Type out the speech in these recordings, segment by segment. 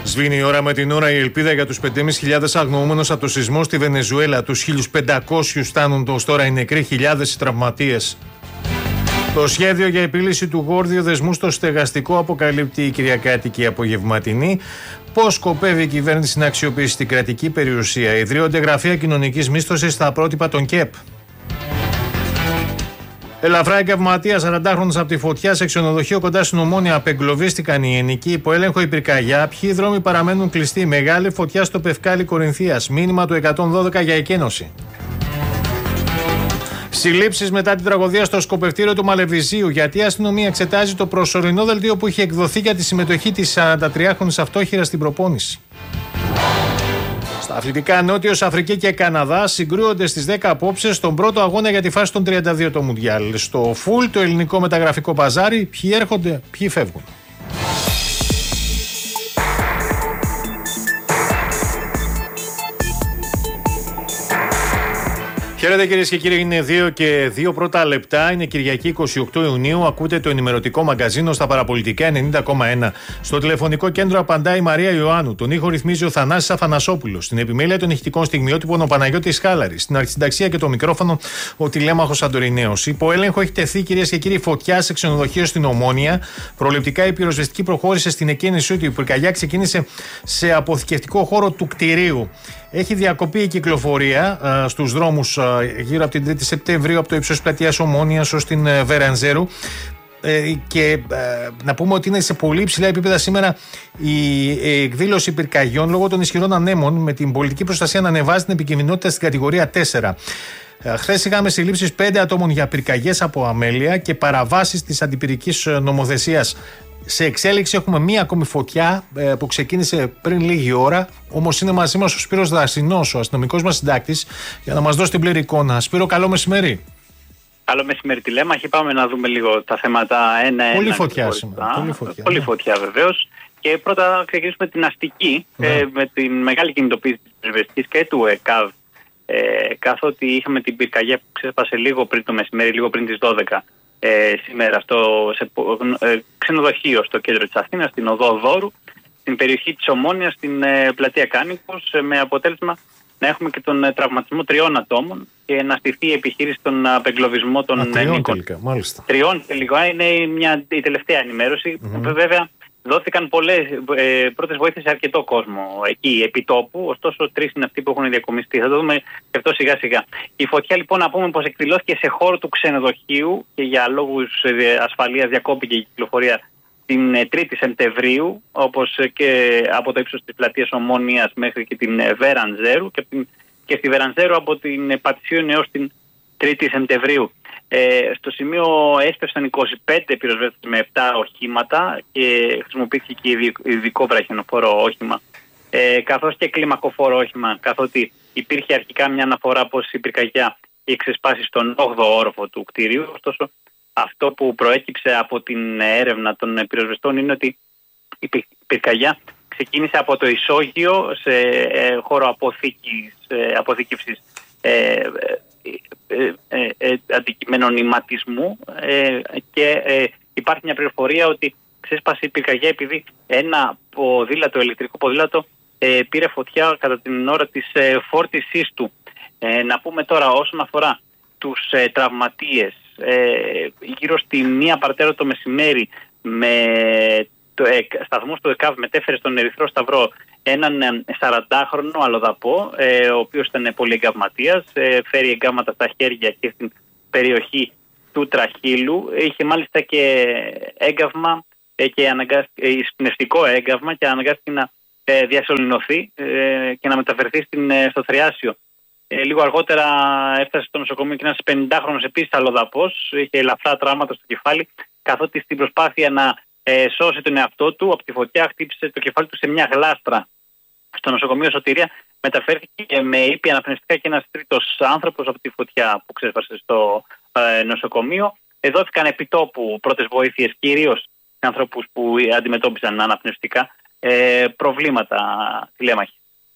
Σβήνει η ώρα με την ώρα η ελπίδα για τους 5.500 αγνοούμενους από το σεισμό στη Βενεζουέλα. Τους 1.500 φτάνουν ως τώρα οι νεκροί, χιλιάδες οι τραυματίες. Το σχέδιο για επίλυση του γόρδιου δεσμού στο στεγαστικό αποκαλύπτει η Κυριακάτικη απογευματινή. Πώς σκοπεύει η κυβέρνηση να αξιοποιήσει την κρατική περιουσία? Ιδρύονται γραφεία κοινωνικής μίσθωσης στα πρότυπα των ΚΕΠ. Ελαφρά εγκαυματία 40χρονος από τη φωτιά σε ξενοδοχείο κοντά στην Ομόνια. Απεγκλωβίστηκαν οι ενοικοί. Υπό έλεγχο η πυρκαγιά. Ποιοι δρόμοι παραμένουν κλειστοί? Μεγάλη φωτιά στο Πευκάλι Κορινθίας. Μήνυμα του 112 για εκένωση. Συλλήψεις μετά την τραγωδία στο σκοπευτήριο του Μαλεβιζίου. Γιατί η αστυνομία εξετάζει το προσωρινό δελτίο που είχε εκδοθεί για τη συμμετοχή της 43χρονης αυτόχειρας στην προπόνηση. Στα αθλητικά, Νότιος Αφρική και Καναδά συγκρούονται στις 10 απόψε στον πρώτο αγώνα για τη φάση των 32 το Μουντιάλ. Στο φουλ το ελληνικό μεταγραφικό παζάρι, ποιοι έρχονται, ποιοι φεύγουν. Χαίρετε κυρίες και κύριοι, είναι 2 και 2 πρώτα λεπτά. Είναι Κυριακή 28 Ιουνίου. Ακούτε το ενημερωτικό μαγκαζίνο στα Παραπολιτικά 90,1. Στο τηλεφωνικό κέντρο απαντάει η Μαρία Ιωάννου. Τον ήχο ρυθμίζει ο Θανάσης Αφανασόπουλος. Στην επιμέλεια των ηχητικών στιγμιότυπων ο Παναγιώτης Χάλαρης. Στην αρχισυνταξία και το μικρόφωνο ο Τηλέμαχος Αντορινέος. Υπό έλεγχο έχει τεθεί, κυρίες και κύριοι, φωτιά σε ξενοδοχείο στην Ομόνια. Προληπτικά η πυροσβεστική προχώρησε στην εκκίνησή του. Η πυρκαγιά ξεκίνησε σε αποθηκευτικό χώρο του κτηρίου. Έχει διακοπεί η κυκλοφορία στους δρόμους γύρω από την 3η Σεπτεμβρίου, από το ύψος πλατείας Ομόνιας ως την Βερανζέρου. Και να πούμε ότι είναι σε πολύ υψηλά επίπεδα σήμερα η εκδήλωση πυρκαγιών λόγω των ισχυρών ανέμων, με την πολιτική προστασία να ανεβάζει την επικινδυνότητα στην κατηγορία 4. Χθες είχαμε συλλήψεις 5 ατόμων για πυρκαγιές από αμέλεια και παραβάσεις της αντιπυρικής νομοθεσίας. Σε εξέλιξη έχουμε μία ακόμη φωτιά που ξεκίνησε πριν λίγη ώρα. Όμως είναι μαζί μας ο Σπύρος Δρασινός, ο αστυνομικός μας συντάκτης, για να μας δώσει την πλήρη εικόνα. Σπύρο, καλό μεσημέρι. Καλό μεσημέρι, Τηλέμαχη. Πάμε να δούμε λίγο τα θέματα ένα-ένα. Πολύ φωτιά σήμερα. Πολύ φωτιά βεβαίως. Και πρώτα ξεκινήσουμε την αστική, με την μεγάλη κινητοποίηση της πυροσβεστικής και του ΕΚΑΒ. Καθότι είχαμε την πυρκαγιά που ξέσπασε λίγο πριν το μεσημέρι, λίγο πριν τις 12. Σήμερα σε ξενοδοχείο στο κέντρο της Αθήνας, στην οδό Δόρου, στην περιοχή της Ομόνιας, στην πλατεία Κάνικος, με αποτέλεσμα να έχουμε και τον τραυματισμό 3 ατόμων και να στηθεί η επιχείρηση στον απεγκλωβισμό των ενίκων. Τριών τελικά είναι η τελευταία ενημέρωση. Βέβαια δόθηκαν πολλές πρώτες βοήθειες σε αρκετό κόσμο εκεί επί τόπου, ωστόσο 3 είναι αυτοί που έχουν διακομιστεί. Θα το δούμε και αυτό σιγά σιγά. Η φωτιά λοιπόν, να πούμε πως εκδηλώθηκε σε χώρο του ξενοδοχείου και για λόγους ασφαλείας διακόπηκε η κυκλοφορία την 3η Σεπτεμβρίου, όπως και από το ύψος της πλατείας Ομόνιας μέχρι και την Βερανζέρου και στη Βερανζέρου από την Πατησίων έως την 3η Σεπτεμβρίου. Στο σημείο έσπευσαν 25 πυροσβέστες με 7 οχήματα και χρησιμοποιήθηκε και ειδικό βραχινοφόρο όχημα, καθώς και κλιμακοφόρο όχημα, καθότι υπήρχε αρχικά μια αναφορά πως η πυρκαγιά είχε ξεσπάσει στον 8ο όροφο του κτίριου. Ωστόσο, αυτό που προέκυψε από την έρευνα των πυροσβεστών είναι ότι η πυρκαγιά ξεκίνησε από το ισόγειο σε χώρο αποθήκευσης αντικειμένων ηματισμού και υπάρχει μια πληροφορία ότι ξέσπασε η πυρκαγιά επειδή ένα ηλεκτρικό ποδήλατο πήρε φωτιά κατά την ώρα της φόρτισής του. Να πούμε τώρα όσον αφορά τους τραυματίες, γύρω στη 1 παρατέρα το μεσημέρι με σταθμός του ΕΚΑΒ μετέφερε στον Ερυθρό Σταυρό έναν 40χρονο αλλοδαπό, ο οποίος ήταν πολυεγκαυματίας, φέρει εγκάμματα στα χέρια και στην περιοχή του τραχύλου. Είχε μάλιστα και έγκαυμα και πνευστικό έγκαυμα και αναγκάστηκε να διασωληνωθεί και να μεταφερθεί στο Θριάσιο. Λίγο αργότερα έφτασε στο νοσοκομείο και ένας 50χρονος επίσης αλλοδαπός, είχε ελαφρά τραύματα στο κεφάλι, καθότι στην προσπάθεια να σώσει τον εαυτό του από τη φωτιά χτύπησε το κεφάλι του σε μια γλάστρα. Στο νοσοκομείο Σωτηρία μεταφέρθηκε με ήπια αναπνευστικά και ένας 3ος άνθρωπος από τη φωτιά που ξέσπασε στο νοσοκομείο. Δόθηκαν επί τόπου πρώτες βοήθειες, κυρίως σε ανθρώπους που αντιμετώπιζαν αναπνευστικά προβλήματα. Τηλέμαχη.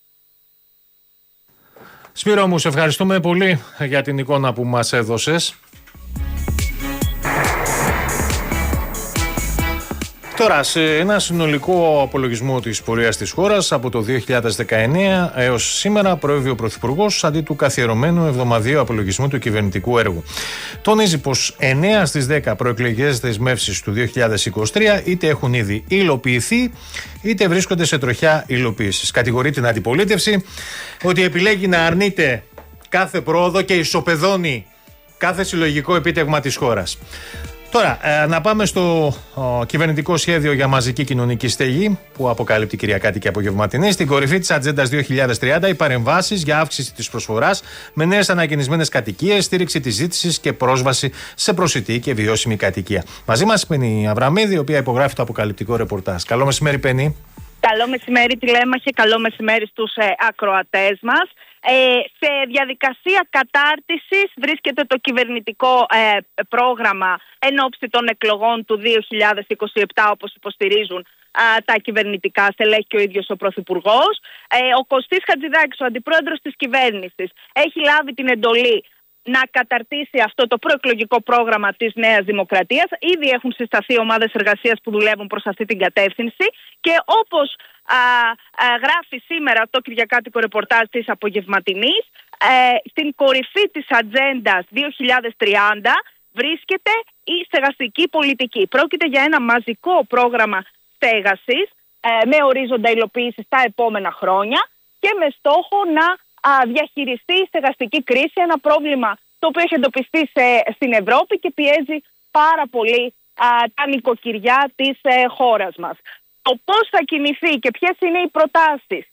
Σπύρο μου, σε ευχαριστούμε πολύ για την εικόνα που μας έδωσες. Τώρα, σε ένα συνολικό απολογισμό της πορείας της χώρας από το 2019 έως σήμερα, προέβη ο Πρωθυπουργός αντί του καθιερωμένου εβδομαδιαίου απολογισμού του κυβερνητικού έργου. Τονίζει πως 9 στις 10 προεκλογικές δεσμεύσεις του 2023 είτε έχουν ήδη υλοποιηθεί, είτε βρίσκονται σε τροχιά υλοποίησης. Κατηγορεί την αντιπολίτευση ότι επιλέγει να αρνείται κάθε πρόοδο και ισοπεδώνει κάθε συλλογικό επίτευγμα της χώρας. Τώρα, να πάμε στο κυβερνητικό σχέδιο για μαζική κοινωνική στέγη που αποκαλύπτει η Κυριακάτη και Απογευματινή. Στην κορυφή της Ατζέντας 2030, οι παρεμβάσεις για αύξηση της προσφοράς με νέες ανακαινισμένες κατοικίες, στήριξη της ζήτησης και πρόσβαση σε προσιτή και βιώσιμη κατοικία. Μαζί μας η Πενή Αβραμίδη, η οποία υπογράφει το αποκαλυπτικό ρεπορτάζ. Καλό μεσημέρι, Πενή. Καλό μεσημέρι, τηλέμαχε. Καλό μεσημέρι στους ακροατές μας. Σε διαδικασία κατάρτισης βρίσκεται το κυβερνητικό πρόγραμμα εν ώψη των εκλογών του 2027, όπως υποστηρίζουν τα κυβερνητικά στελέχη και ο ίδιος ο Πρωθυπουργός. Ο Κωστής Χατζηδάκης, ο αντιπρόεδρος της κυβέρνησης, έχει λάβει την εντολή να καταρτήσει αυτό το προεκλογικό πρόγραμμα της Νέας Δημοκρατίας. Ήδη έχουν συσταθεί ομάδες εργασίας που δουλεύουν προς αυτή την κατεύθυνση και όπως γράφει σήμερα το κυριακάτικο ρεπορτάζ της Απογευματινής, στην κορυφή της Ατζέντας 2030 βρίσκεται η στεγαστική πολιτική. Πρόκειται για ένα μαζικό πρόγραμμα στέγασης με ορίζοντα υλοποίηση στα επόμενα χρόνια και με στόχο να διαχειριστεί η στεγαστική κρίση, ένα πρόβλημα το οποίο έχει εντοπιστεί στην Ευρώπη και πιέζει πάρα πολύ τα νοικοκυριά της χώρας μας. Το πώς θα κινηθεί και ποιες είναι οι προτάσεις,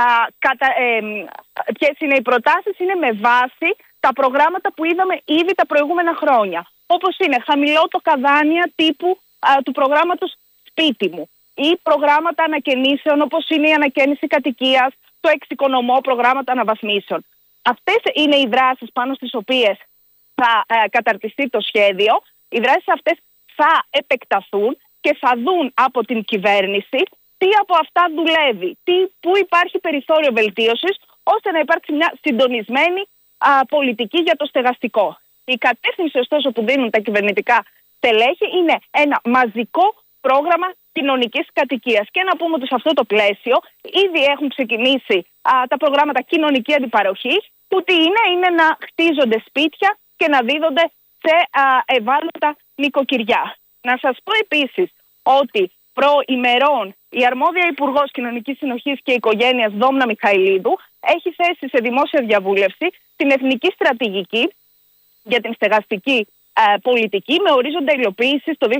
είναι με βάση τα προγράμματα που είδαμε ήδη τα προηγούμενα χρόνια. Όπως είναι χαμηλότοκα δάνεια τύπου του προγράμματος Σπίτι μου ή προγράμματα ανακαινήσεων όπως είναι η ανακαίνιση κατοικίας, το εξοικονομώ, προγράμματα αναβαθμίσεων. Αυτές είναι οι δράσεις πάνω στις οποίες θα καταρτιστεί το σχέδιο. Οι δράσεις αυτές θα επεκταθούν και θα δουν από την κυβέρνηση τι από αυτά δουλεύει, πού υπάρχει περιθώριο βελτίωσης, ώστε να υπάρξει μια συντονισμένη πολιτική για το στεγαστικό. Η κατεύθυνση ωστόσο που δίνουν τα κυβερνητικά στελέχη είναι ένα μαζικό πρόγραμμα κοινωνικής κατοικίας. Και να πούμε ότι σε αυτό το πλαίσιο ήδη έχουν ξεκινήσει τα προγράμματα κοινωνική αντιπαροχή, που τι είναι να χτίζονται σπίτια και να δίδονται σε ευάλωτα νοικοκυριά. Να σας πω επίσης ότι προημερών η αρμόδια Υπουργός Κοινωνικής Συνοχής και Οικογένειας Δόμνα Μιχαηλίδου έχει θέσει σε δημόσια διαβούλευση την Εθνική Στρατηγική για την Στεγαστική Πολιτική με ορίζοντα υλοποίηση το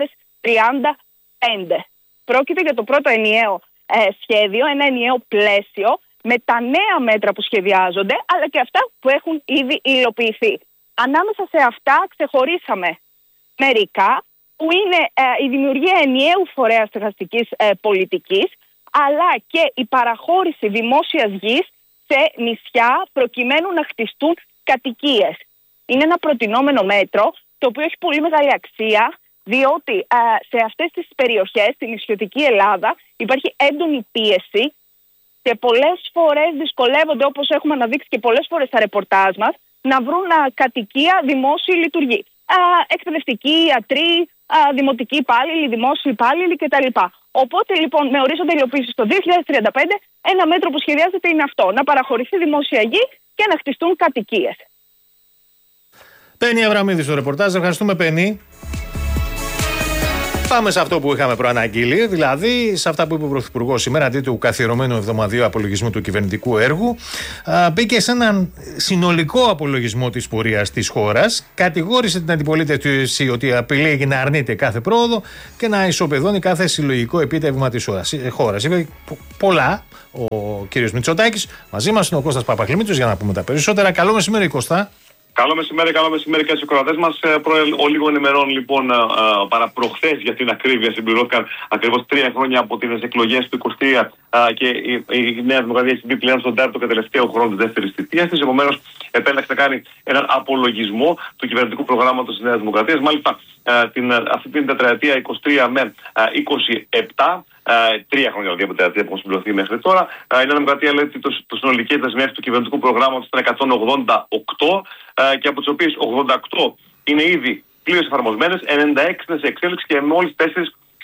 2035. Πρόκειται για το πρώτο ενιαίο σχέδιο, ένα ενιαίο πλαίσιο με τα νέα μέτρα που σχεδιάζονται αλλά και αυτά που έχουν ήδη υλοποιηθεί. Ανάμεσα σε αυτά ξεχωρίσαμε μερικά, που είναι η δημιουργία ενιαίου φορέα στεγαστικής πολιτικής, αλλά και η παραχώρηση δημόσιας γης σε νησιά προκειμένου να χτιστούν κατοικίες. Είναι ένα προτινόμενο μέτρο το οποίο έχει πολύ μεγάλη αξία, διότι σε αυτές τις περιοχές, στην νησιωτική Ελλάδα, υπάρχει έντονη πίεση και πολλές φορές δυσκολεύονται, όπως έχουμε αναδείξει και πολλές φορές στα ρεπορτάζ μας, να βρουν κατοικία δημόσιοι λειτουργοί. Εκπαιδευτικοί, ιατροί, δημοτικοί υπάλληλοι, δημόσιοι υπάλληλοι κτλ. Οπότε λοιπόν με ορίζοντα υλοποίηση το 2035 ένα μέτρο που σχεδιάζεται είναι αυτό, να παραχωρηθεί δημόσια γη και να χτιστούν κατοικίες. Πέννη Αβραμίδη στο ρεπορτάζ. Ευχαριστούμε, Πέννη. Πάμε σε αυτό που είχαμε προαναγγείλει, δηλαδή σε αυτά που είπε ο Πρωθυπουργός σήμερα αντί του καθιερωμένου εβδομαδιαίου απολογισμού του κυβερνητικού έργου. Μπήκε σε έναν συνολικό απολογισμό της πορείας της χώρας. Κατηγόρησε την αντιπολίτευση ότι επιλέγει να αρνείται κάθε πρόοδο και να ισοπεδώνει κάθε συλλογικό επίτευγμα της χώρας. Είπε πολλά ο κ. Μητσοτάκης. Μαζί μας είναι ο Κώστας Παπαχλημίτσος για να πούμε τα περισσότερα. Καλό μεσημέρι, Κώστα. Καλό μεσημέρι και στους ακροατές μας. Προ λίγων ημερών λοιπόν, παραπροχθές για την ακρίβεια, συμπληρώθηκαν ακριβώς 3 χρόνια από τις εκλογές του 23 και η Νέα Δημοκρατία έχει μπει πλέον στον 4ο και τελευταίο χρόνο της δεύτερης θητείας της. Επομένως, επέλεξε να κάνει έναν απολογισμό του κυβερνητικού προγράμματος της Νέας Δημοκρατίας. Μάλιστα, αυτή την τετραετία 23 με 27. 3 χρόνια από την τετραετία που έχουν συμπληρωθεί μέχρι τώρα. Η Νέα Δημοκρατία λέει ότι το συνολικές δεσμεύσεις του κυβερνητικού προγράμματος ήταν 188 και από τις οποίες 88 είναι ήδη πλήρως εφαρμοσμένες, 96 είναι σε εξέλιξη και μόλις 4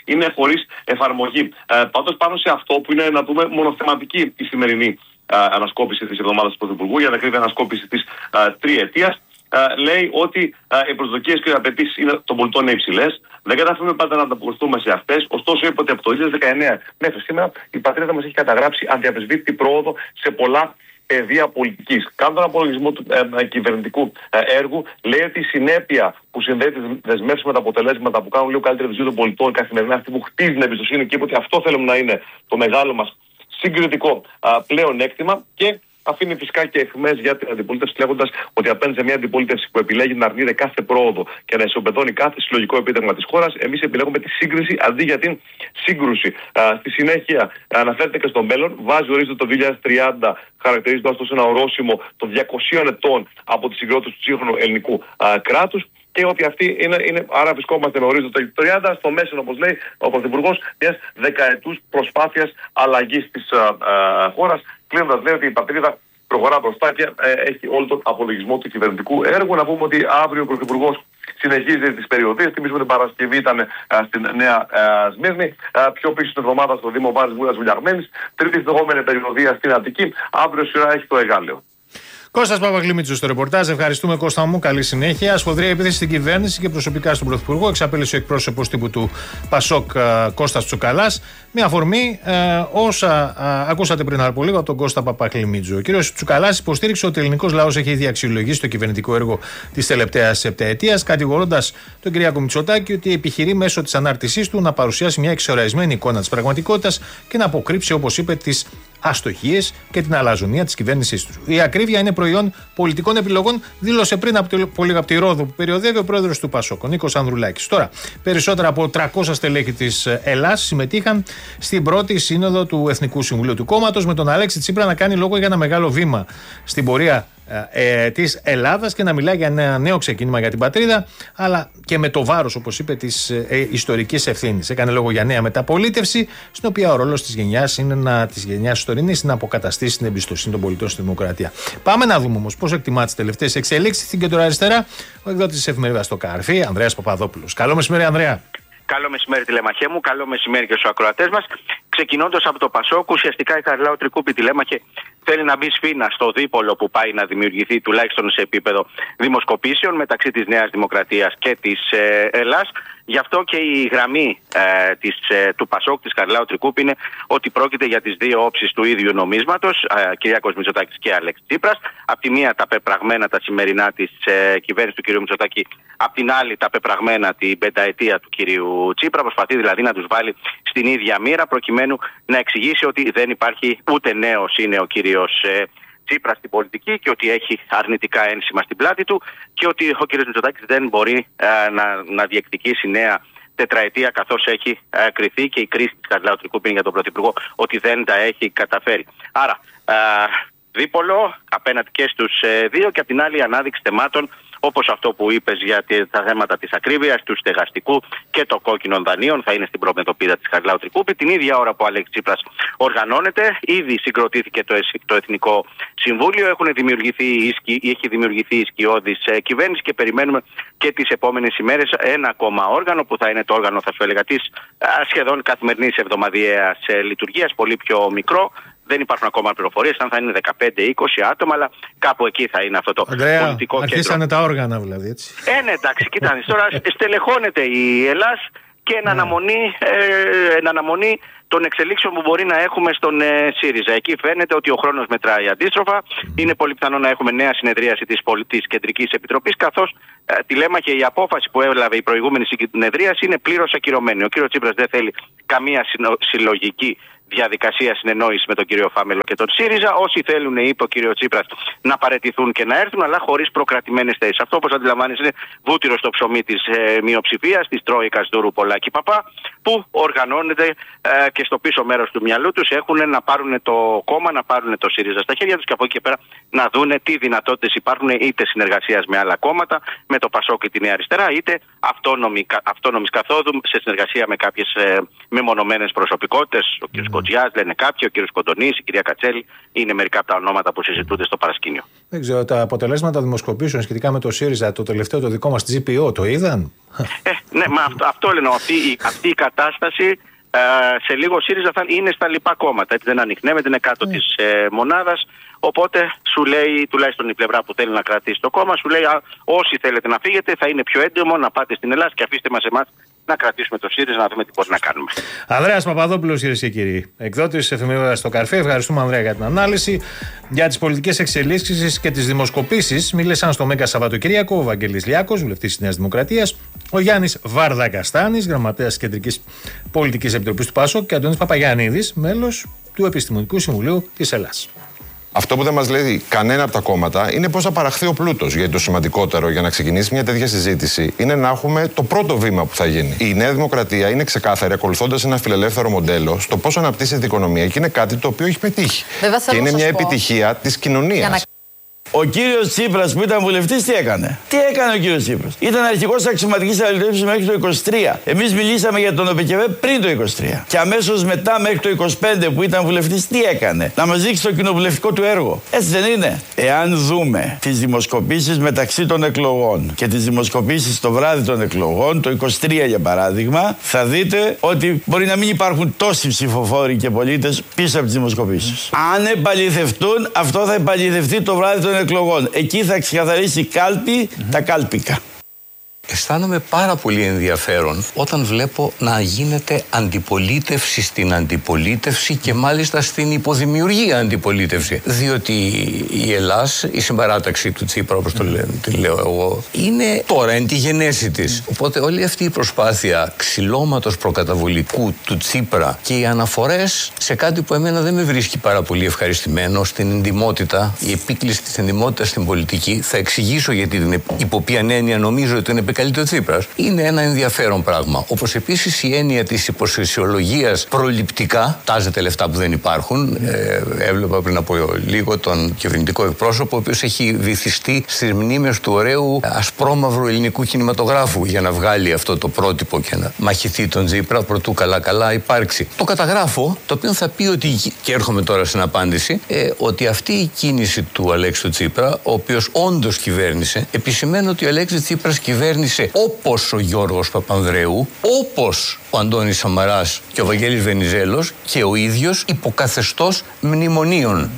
είναι χωρίς εφαρμογή. Πάντως πάνω σε αυτό που είναι, να πούμε, μονοθεματική η σημερινή ανασκόπηση της εβδομάδας του Πρωθυπουργού, για να κρύβει ανασκόπηση της τριετίας, λέει ότι οι προσδοκίες και οι απαιτήσεις των πολιτών είναι υψηλές. Δεν καταφέρουμε πάντα να ανταποκριθούμε σε αυτές. Ωστόσο, είπε ότι από το 2019 μέχρι σήμερα η πατρίδα μας έχει καταγράψει αδιαμφισβήτητη πρόοδο σε πολλά πεδία πολιτικής. Κάνοντας τον απολογισμό του κυβερνητικού έργου, λέει ότι η συνέπεια που συνδέει τις δεσμεύσεις με τα αποτελέσματα που κάνουν λίγο καλύτερη ζωή των πολιτών καθημερινά, αυτή που χτίζει την εμπιστοσύνη, και είπε ότι αυτό θέλουμε να είναι το μεγάλο μας συγκριτικό πλέον έκτημα, και αφήνει φυσικά και αιχμές για την αντιπολίτευση, λέγοντας ότι απέναντι σε μια αντιπολίτευση που επιλέγει να αρνείται κάθε πρόοδο και να ισοπεδώνει κάθε συλλογικό επίτευγμα της χώρας, εμείς επιλέγουμε τη σύγκριση αντί για την σύγκρουση. Στη συνέχεια, αναφέρεται και στο μέλλον, βάζει ορίζοντα το 2030, χαρακτηρίζοντας το ένα ορόσημο των 200 ετών από τη συγκρότηση του σύγχρονου ελληνικού κράτους. Και ότι αυτή είναι, άρα βρισκόμαστε με ορίζοντα το 30, στο μέσο, όπως λέει ο Πρωθυπουργός, μιας δεκαετούς προσπάθειας αλλαγής της χώρας. Κλείνοντας, λέει ότι η πατρίδα προχωρά μπροστά και έχει όλο τον απολογισμό του κυβερνητικού έργου. Να πούμε ότι αύριο ο Πρωθυπουργός συνεχίζει τις περιοδίες. Θυμίζουμε την Παρασκευή ήταν στην Νέα Σμύρνη. Πιο πίσω στην εβδομάδα στο Δήμο Βάρης Βούλας Βουλιαγμένης. Τρίτη συνεχόμενη περιοδία στην Αττική. Αύριο σειρά έχει το Εγάλεο. Κώστας Παπαγλημίτσος στο ρεπορτάζ. Ευχαριστούμε, Κώστα μου. Καλή συνέχεια. Σφοδρία επίθεση στην κυβέρνηση και προσωπικά στον Πρωθυπουργό. Εξαπέλυσε ο εκπρόσωπος τύπου του Πασόκ, Κώστας Τσουκαλάς. Με αφορμή όσα ακούσατε πριν από λίγο από τον Κώστα Παπαγλημίτσο. Ο κ. Τσουκαλάς υποστήριξε ότι ο ελληνικός λαός έχει ήδη αξιολογήσει το κυβερνητικό έργο της τελευταίας επταετίας, κατηγορώντας τον κ. Μητσοτάκη ότι επιχειρεί μέσω της ανάρτησής του να παρουσιάσει μια εξοραϊσμένη εικόνα της πραγματικότητας και να αποκρύψει, όπως είπε, τις αστοχίες και την αλαζονία της κυβέρνησής του. Η ακρίβεια είναι προϊόν πολιτικών επιλογών, δήλωσε πριν από λίγο από τη Ρόδο που περιοδεύει ο πρόεδρος του Πασόκ, ο Νίκος Ανδρουλάκης. Τώρα, περισσότερα από 300 στελέχη της Ελλάς συμμετείχαν στην πρώτη σύνοδο του Εθνικού Συμβουλίου του Κόμματος, με τον Αλέξη Τσίπρα να κάνει λόγο για ένα μεγάλο βήμα στην πορεία της Ελλάδας και να μιλάει για ένα νέο ξεκίνημα για την πατρίδα, αλλά και με το βάρος, όπως είπε, της ιστορικής ευθύνης. Έκανε λόγο για νέα μεταπολίτευση, στην οποία ο ρόλος της γενιάς ιστορινής είναι να αποκαταστήσει την εμπιστοσύνη των πολιτών στη δημοκρατία. Πάμε να δούμε όμως πώς εκτιμά τις τελευταίες εξελίξεις στην κεντροαριστερά ο εκδότης της εφημερίδας Το Καρφί, Ανδρέας Παπαδόπουλος. Καλό μεσημέρι, Ανδρέα. Καλό μεσημέρι, τηλεμαχέ μου. Καλό μεσημέρι και στους ακροατές μας. Ξεκινώντας από το Πασόκ, ουσιαστικά η Χαριλάου Τρικούπη, τηλέμαχε, θέλει να μπει σφήνα στο δίπολο που πάει να δημιουργηθεί, τουλάχιστον σε επίπεδο δημοσκοπήσεων, μεταξύ της Νέας Δημοκρατίας και της Ελλάς. Γι' αυτό και η γραμμή του Πασόκ, της Χαριλάου Τρικούπη, είναι ότι πρόκειται για τις δύο όψεις του ίδιου νομίσματος, Κυριάκος Μητσοτάκης και Αλέξης Τσίπρας. Απ' τη μία τα πεπραγμένα τα σημερινά της κυβέρνησης του κ. Μητσοτάκη, απ' την άλλη τα πεπραγμένα την πενταετία του κ. Τσίπρα. Προσπαθεί δηλαδή να τους βάλει στην ίδια μοίρα, προκειμένου να εξηγήσει ότι δεν υπάρχει ούτε νέος είναι ο κύριος Τσίπρας στην πολιτική και ότι έχει αρνητικά ένσημα στην πλάτη του και ότι ο κ. Μητσοτάκης δεν μπορεί να διεκδικήσει νέα τετραετία, καθώς έχει κριθεί και η κρίση της Χαριλάου Τρικούπη για τον Πρωθυπουργό ότι δεν τα έχει καταφέρει. Άρα δίπολο απέναντι και στους δύο, και απ' την άλλη ανάδειξη θεμάτων όπως αυτό που είπες για τα θέματα της ακρίβειας, του στεγαστικού και των κόκκινων δανείων θα είναι στην προμετωπίδα της Χαριλάου Τρικούπη. Την ίδια ώρα που ο Αλέξης Τσίπρας οργανώνεται, ήδη συγκροτήθηκε το Εθνικό Συμβούλιο, έχει δημιουργηθεί η σκιώδης κυβέρνηση και περιμένουμε και τις επόμενες ημέρες ένα ακόμα όργανο που θα είναι το όργανο, θα σου έλεγα, της σχεδόν καθημερινής εβδομαδιαίας λειτουργίας, πολύ πιο μικρό. Δεν υπάρχουν ακόμα πληροφορίες αν θα είναι 15-20 άτομα, αλλά κάπου εκεί θα είναι αυτό το Ανδρέα, πολιτικό κέντρο. Αρχίσανε τα όργανα δηλαδή, έτσι. Ναι, εντάξει, κοιτάξτε, τώρα στελεχώνεται η Ελλάς και εν αναμονή των εξελίξεων που μπορεί να έχουμε στον ΣΥΡΙΖΑ. Εκεί φαίνεται ότι ο χρόνος μετράει αντίστροφα. Είναι πολύ πιθανό να έχουμε νέα συνεδρίαση της Κεντρικής Επιτροπής, καθώς τηλέμαχε η απόφαση που έλαβε η προηγούμενη συνεδρίαση είναι πλήρως ακυρωμένη. Ο κ. Τσίπρας δεν θέλει καμία συλλογική διαδικασία συνεννόηση με τον κύριο Φάμελο και τον ΣΥΡΙΖΑ. Όσοι θέλουν, είπε ο κύριο Τσίπρας, να παραιτηθούν και να έρθουν, αλλά χωρίς προκρατημένες θέσεις. Αυτό, όπως αντιλαμβάνεσαι, είναι βούτυρο στο ψωμί της μειοψηφίας, της Τρόικας Δούρου Πολάκη Παπά, που οργανώνεται και στο πίσω μέρος του μυαλού τους έχουν να πάρουν το κόμμα, να πάρουν το ΣΥΡΙΖΑ στα χέρια τους και από εκεί και πέρα να δούνε τι δυνατότητες υπάρχουν, είτε συνεργασίας με άλλα κόμματα, με το Πασόκ και τη Νέα Αριστερά, είτε αυτόνομης καθόδου σε συνεργασία με κάποιες μεμονωμένες προσωπικότητες, ο κ. Μποτζιάς, λένε κάποιοι, ο κύριος Κοντονής, η κυρία Κατσέλη, είναι μερικά από τα ονόματα που συζητούνται στο παρασκήνιο. Δεν ξέρω, τα αποτελέσματα δημοσκοπήσεων σχετικά με το ΣΥΡΙΖΑ, το τελευταίο το δικό μας GPO, το είδαν? Ναι, αυτό λένε. Αυτή η κατάσταση σε λίγο ο ΣΥΡΙΖΑ θα είναι στα λοιπά κόμματα. Έτσι δεν ανιχνεύεται, είναι κάτω της μονάδας. Οπότε σου λέει, τουλάχιστον η πλευρά που θέλει να κρατήσει το κόμμα, σου λέει όσοι θέλετε να φύγετε θα είναι πιο έντιμο να πάτε στην Ελλάδα και αφήστε μας εμάς να κρατήσουμε το ΣΥΡΙΖΑ, να δούμε τι μπορεί να κάνουμε. Ανδρέας Παπαδόπουλος, κυρίες και κύριοι, εκδότης της εφημερίδας Το Καρφί. Ευχαριστούμε, Ανδρέα, για την ανάλυση. Για τις πολιτικές εξελίξεις και τις δημοσκοπήσεις μίλησαν στο Μέγκα Σαββατοκύριακο ο Βαγγέλης Λιάκος, βουλευτής της Νέας Δημοκρατίας, ο Γιάννης Βαρδακαστάνης, γραμματέας της Κεντρικής Πολιτικής Επιτροπής του ΠΑΣΟΚ και Αντώνης Παπαγιαννίδης, μέλος του Επιστημονικού Συμβουλίου της Ελλάδας. Αυτό που δεν μας λέει κανένα από τα κόμματα είναι πώς θα παραχθεί ο πλούτος. Γιατί το σημαντικότερο για να ξεκινήσει μια τέτοια συζήτηση είναι να έχουμε το πρώτο βήμα που θα γίνει. Η Νέα Δημοκρατία είναι ξεκάθαρη, ακολουθώντας ένα φιλελεύθερο μοντέλο, στο πώς αναπτύσσεται η οικονομία και είναι κάτι το οποίο έχει πετύχει. Και είναι μια επιτυχία της κοινωνίας. Ο κύριος Τσίπρας που ήταν βουλευτής τι έκανε? Τι έκανε ο κύριος Τσίπρας? Ήταν αρχηγός αξιωματικής αντιπολίτευσης μέχρι το 23. Εμείς μιλήσαμε για τον ΟΠΕΚΕΒ πριν το 23. Και αμέσως μετά μέχρι το 25 που ήταν βουλευτής τι έκανε? Να μας δείξει το κοινοβουλευτικό του έργο. Έτσι δεν είναι? Εάν δούμε τις δημοσκοπήσεις μεταξύ των εκλογών και τις δημοσκοπήσεις το βράδυ των εκλογών, το 23 για παράδειγμα, θα δείτε ότι μπορεί να μην υπάρχουν τόσοι ψηφοφόροι και πολίτες πίσω από τις δημοσκοπήσεις. Αν επαληθευτούν, αυτό θα επαληθευτεί το βράδυ των εκλογών. Εκεί θα ξεκαθαρίσει η κάλπη τα κάλπικα. Αισθάνομαι πάρα πολύ ενδιαφέρον όταν βλέπω να γίνεται αντιπολίτευση στην αντιπολίτευση και μάλιστα στην υποδημιουργία αντιπολίτευση. Διότι η Ελλάς, η συμπαράταξη του Τσίπρα, όπως τη λέω εγώ, είναι τώρα εν τη γενέση της. Οπότε όλη αυτή η προσπάθεια ξυλώματος προκαταβολικού του Τσίπρα και οι αναφορές σε κάτι που εμένα δεν με βρίσκει πάρα πολύ ευχαριστημένο, στην εντιμότητα, η επίκληση της εντιμότητας στην πολιτική, θα εξηγήσω γιατί την υπό ποια έννοια νομίζω ότι είναι επικαλείται ο Τσίπρας. Είναι ένα ενδιαφέρον πράγμα. Όπως επίσης η έννοια της υποσυσιολογίας προληπτικά, τάζεται λεφτά που δεν υπάρχουν. Έβλεπα πριν από λίγο τον κυβερνητικό εκπρόσωπο, ο οποίος έχει βυθιστεί στις μνήμες του ωραίου ασπρόμαυρου ελληνικού κινηματογράφου για να βγάλει αυτό το πρότυπο και να μαχηθεί τον Τσίπρα προτού καλά υπάρξει. Το καταγράφω, το οποίο θα πει ότι, και έρχομαι τώρα στην απάντηση, ότι αυτή η κίνηση του Αλέξη Τσίπρα, ο οποίος όντως κυβέρνησε, επισημαίνει ότι ο Αλέξης Τσίπρας κυβέρνησε όπως ο Γιώργος Παπανδρέου, όπως ο Αντώνης Σαμαράς και ο Βαγγέλης Βενιζέλος και ο ίδιος υποκαθεστώς μνημονίων.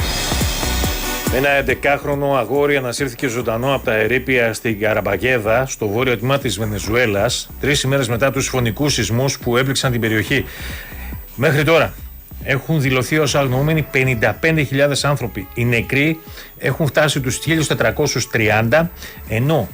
Ένα 11χρονο αγόρι ανασύρθηκε ζωντανό από τα ερείπια στην Καραμπαγέδα, στο βόρειο τμήμα της Βενεζουέλας, 3 ημέρες μετά τους φωνικούς σεισμούς που έπληξαν την περιοχή. Μέχρι τώρα έχουν δηλωθεί ως αγνοούμενοι 55.000 άνθρωποι. Οι νεκροί έχουν φτάσει τους 1.430, ενώ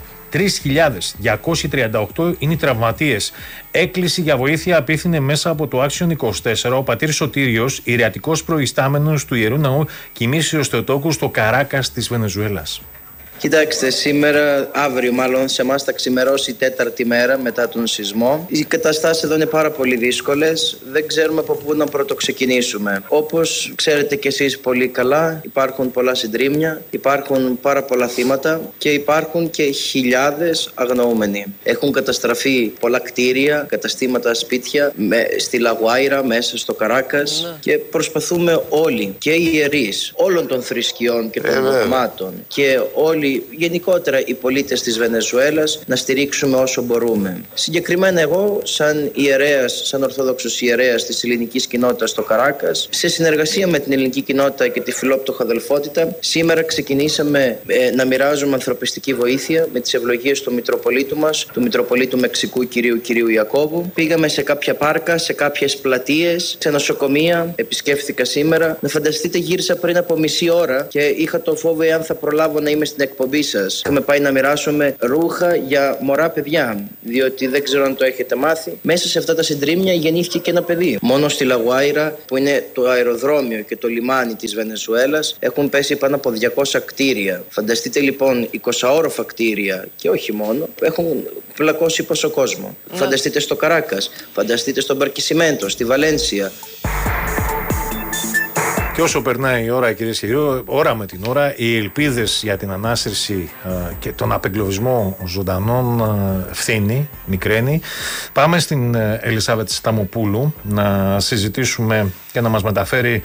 3.238 είναι οι τραυματίες. Έκκληση για βοήθεια απίθυνε μέσα από το Action 24 ο πατήρ Σωτήριος, ιερατικός προϊστάμενος του Ιερού Ναού Κοιμήσεως Θεοτόκου στο Καράκας της Βενεζουέλας. Κοιτάξτε, αύριο μάλλον σε εμάς θα ξημερώσει η 4η μέρα μετά τον σεισμό. Οι καταστάσεις εδώ είναι πάρα πολύ δύσκολες. Δεν ξέρουμε από πού να πρωτοξεκινήσουμε. Όπως ξέρετε κι εσείς πολύ καλά, υπάρχουν πολλά συντρίμμια, υπάρχουν πάρα πολλά θύματα και υπάρχουν και χιλιάδες αγνοούμενοι. Έχουν καταστραφεί πολλά κτίρια, καταστήματα, σπίτια στη Λαγουάιρα, μέσα στο Καράκας και προσπαθούμε όλοι, και οι ιερείς όλων των θρησκειών και των δογμάτων και όλοι γενικότερα οι πολίτες της Βενεζουέλας να στηρίξουμε όσο μπορούμε. Συγκεκριμένα εγώ σαν ιερέας, σαν ορθόδοξος ιερέας της ελληνικής κοινότητας στο Καράκας, σε συνεργασία με την ελληνική κοινότητα και τη φιλόπτωχα αδελφότητα, σήμερα ξεκινήσαμε να μοιράζουμε ανθρωπιστική βοήθεια με τις ευλογίες του Μητροπολίτου μας, του Μητροπολίτου Μεξικού κυρίου Ιακώβου. Πήγαμε σε κάποια πάρκα, σε κάποιες πλατείες, σε νοσοκομεία, επισκέφθηκα σήμερα. Να φανταστείτε, γύρισα πριν από μισή ώρα και είχα το φόβο εάν θα προλάβω να είμαι στην εκπομπή σας. Είχαμε πάει να μοιράσουμε ρούχα για μωρά παιδιά, διότι δεν ξέρω αν το έχετε μάθει. Μέσα σε αυτά τα συντρίμμια γεννήθηκε και ένα παιδί. Μόνο στη Λαγουάιρα, που είναι το αεροδρόμιο και το λιμάνι της Βενεζουέλας, έχουν πέσει πάνω από 200 κτίρια. Φανταστείτε λοιπόν 20όροφα κτίρια και όχι μόνο, έχουν πλακώσει πόσο κόσμο. Φανταστείτε στο Καράκας, φανταστείτε στο Μπαρκισιμέντο, στη Βαλένσια. Και όσο περνάει η ώρα, κυρίες και κύριοι, ώρα με την ώρα, οι ελπίδες για την ανάσυρση και τον απεγκλωβισμό ζωντανών φθήνει, μικραίνει. Πάμε στην Ελισάβετ Σταμοπούλου να συζητήσουμε και να μας μεταφέρει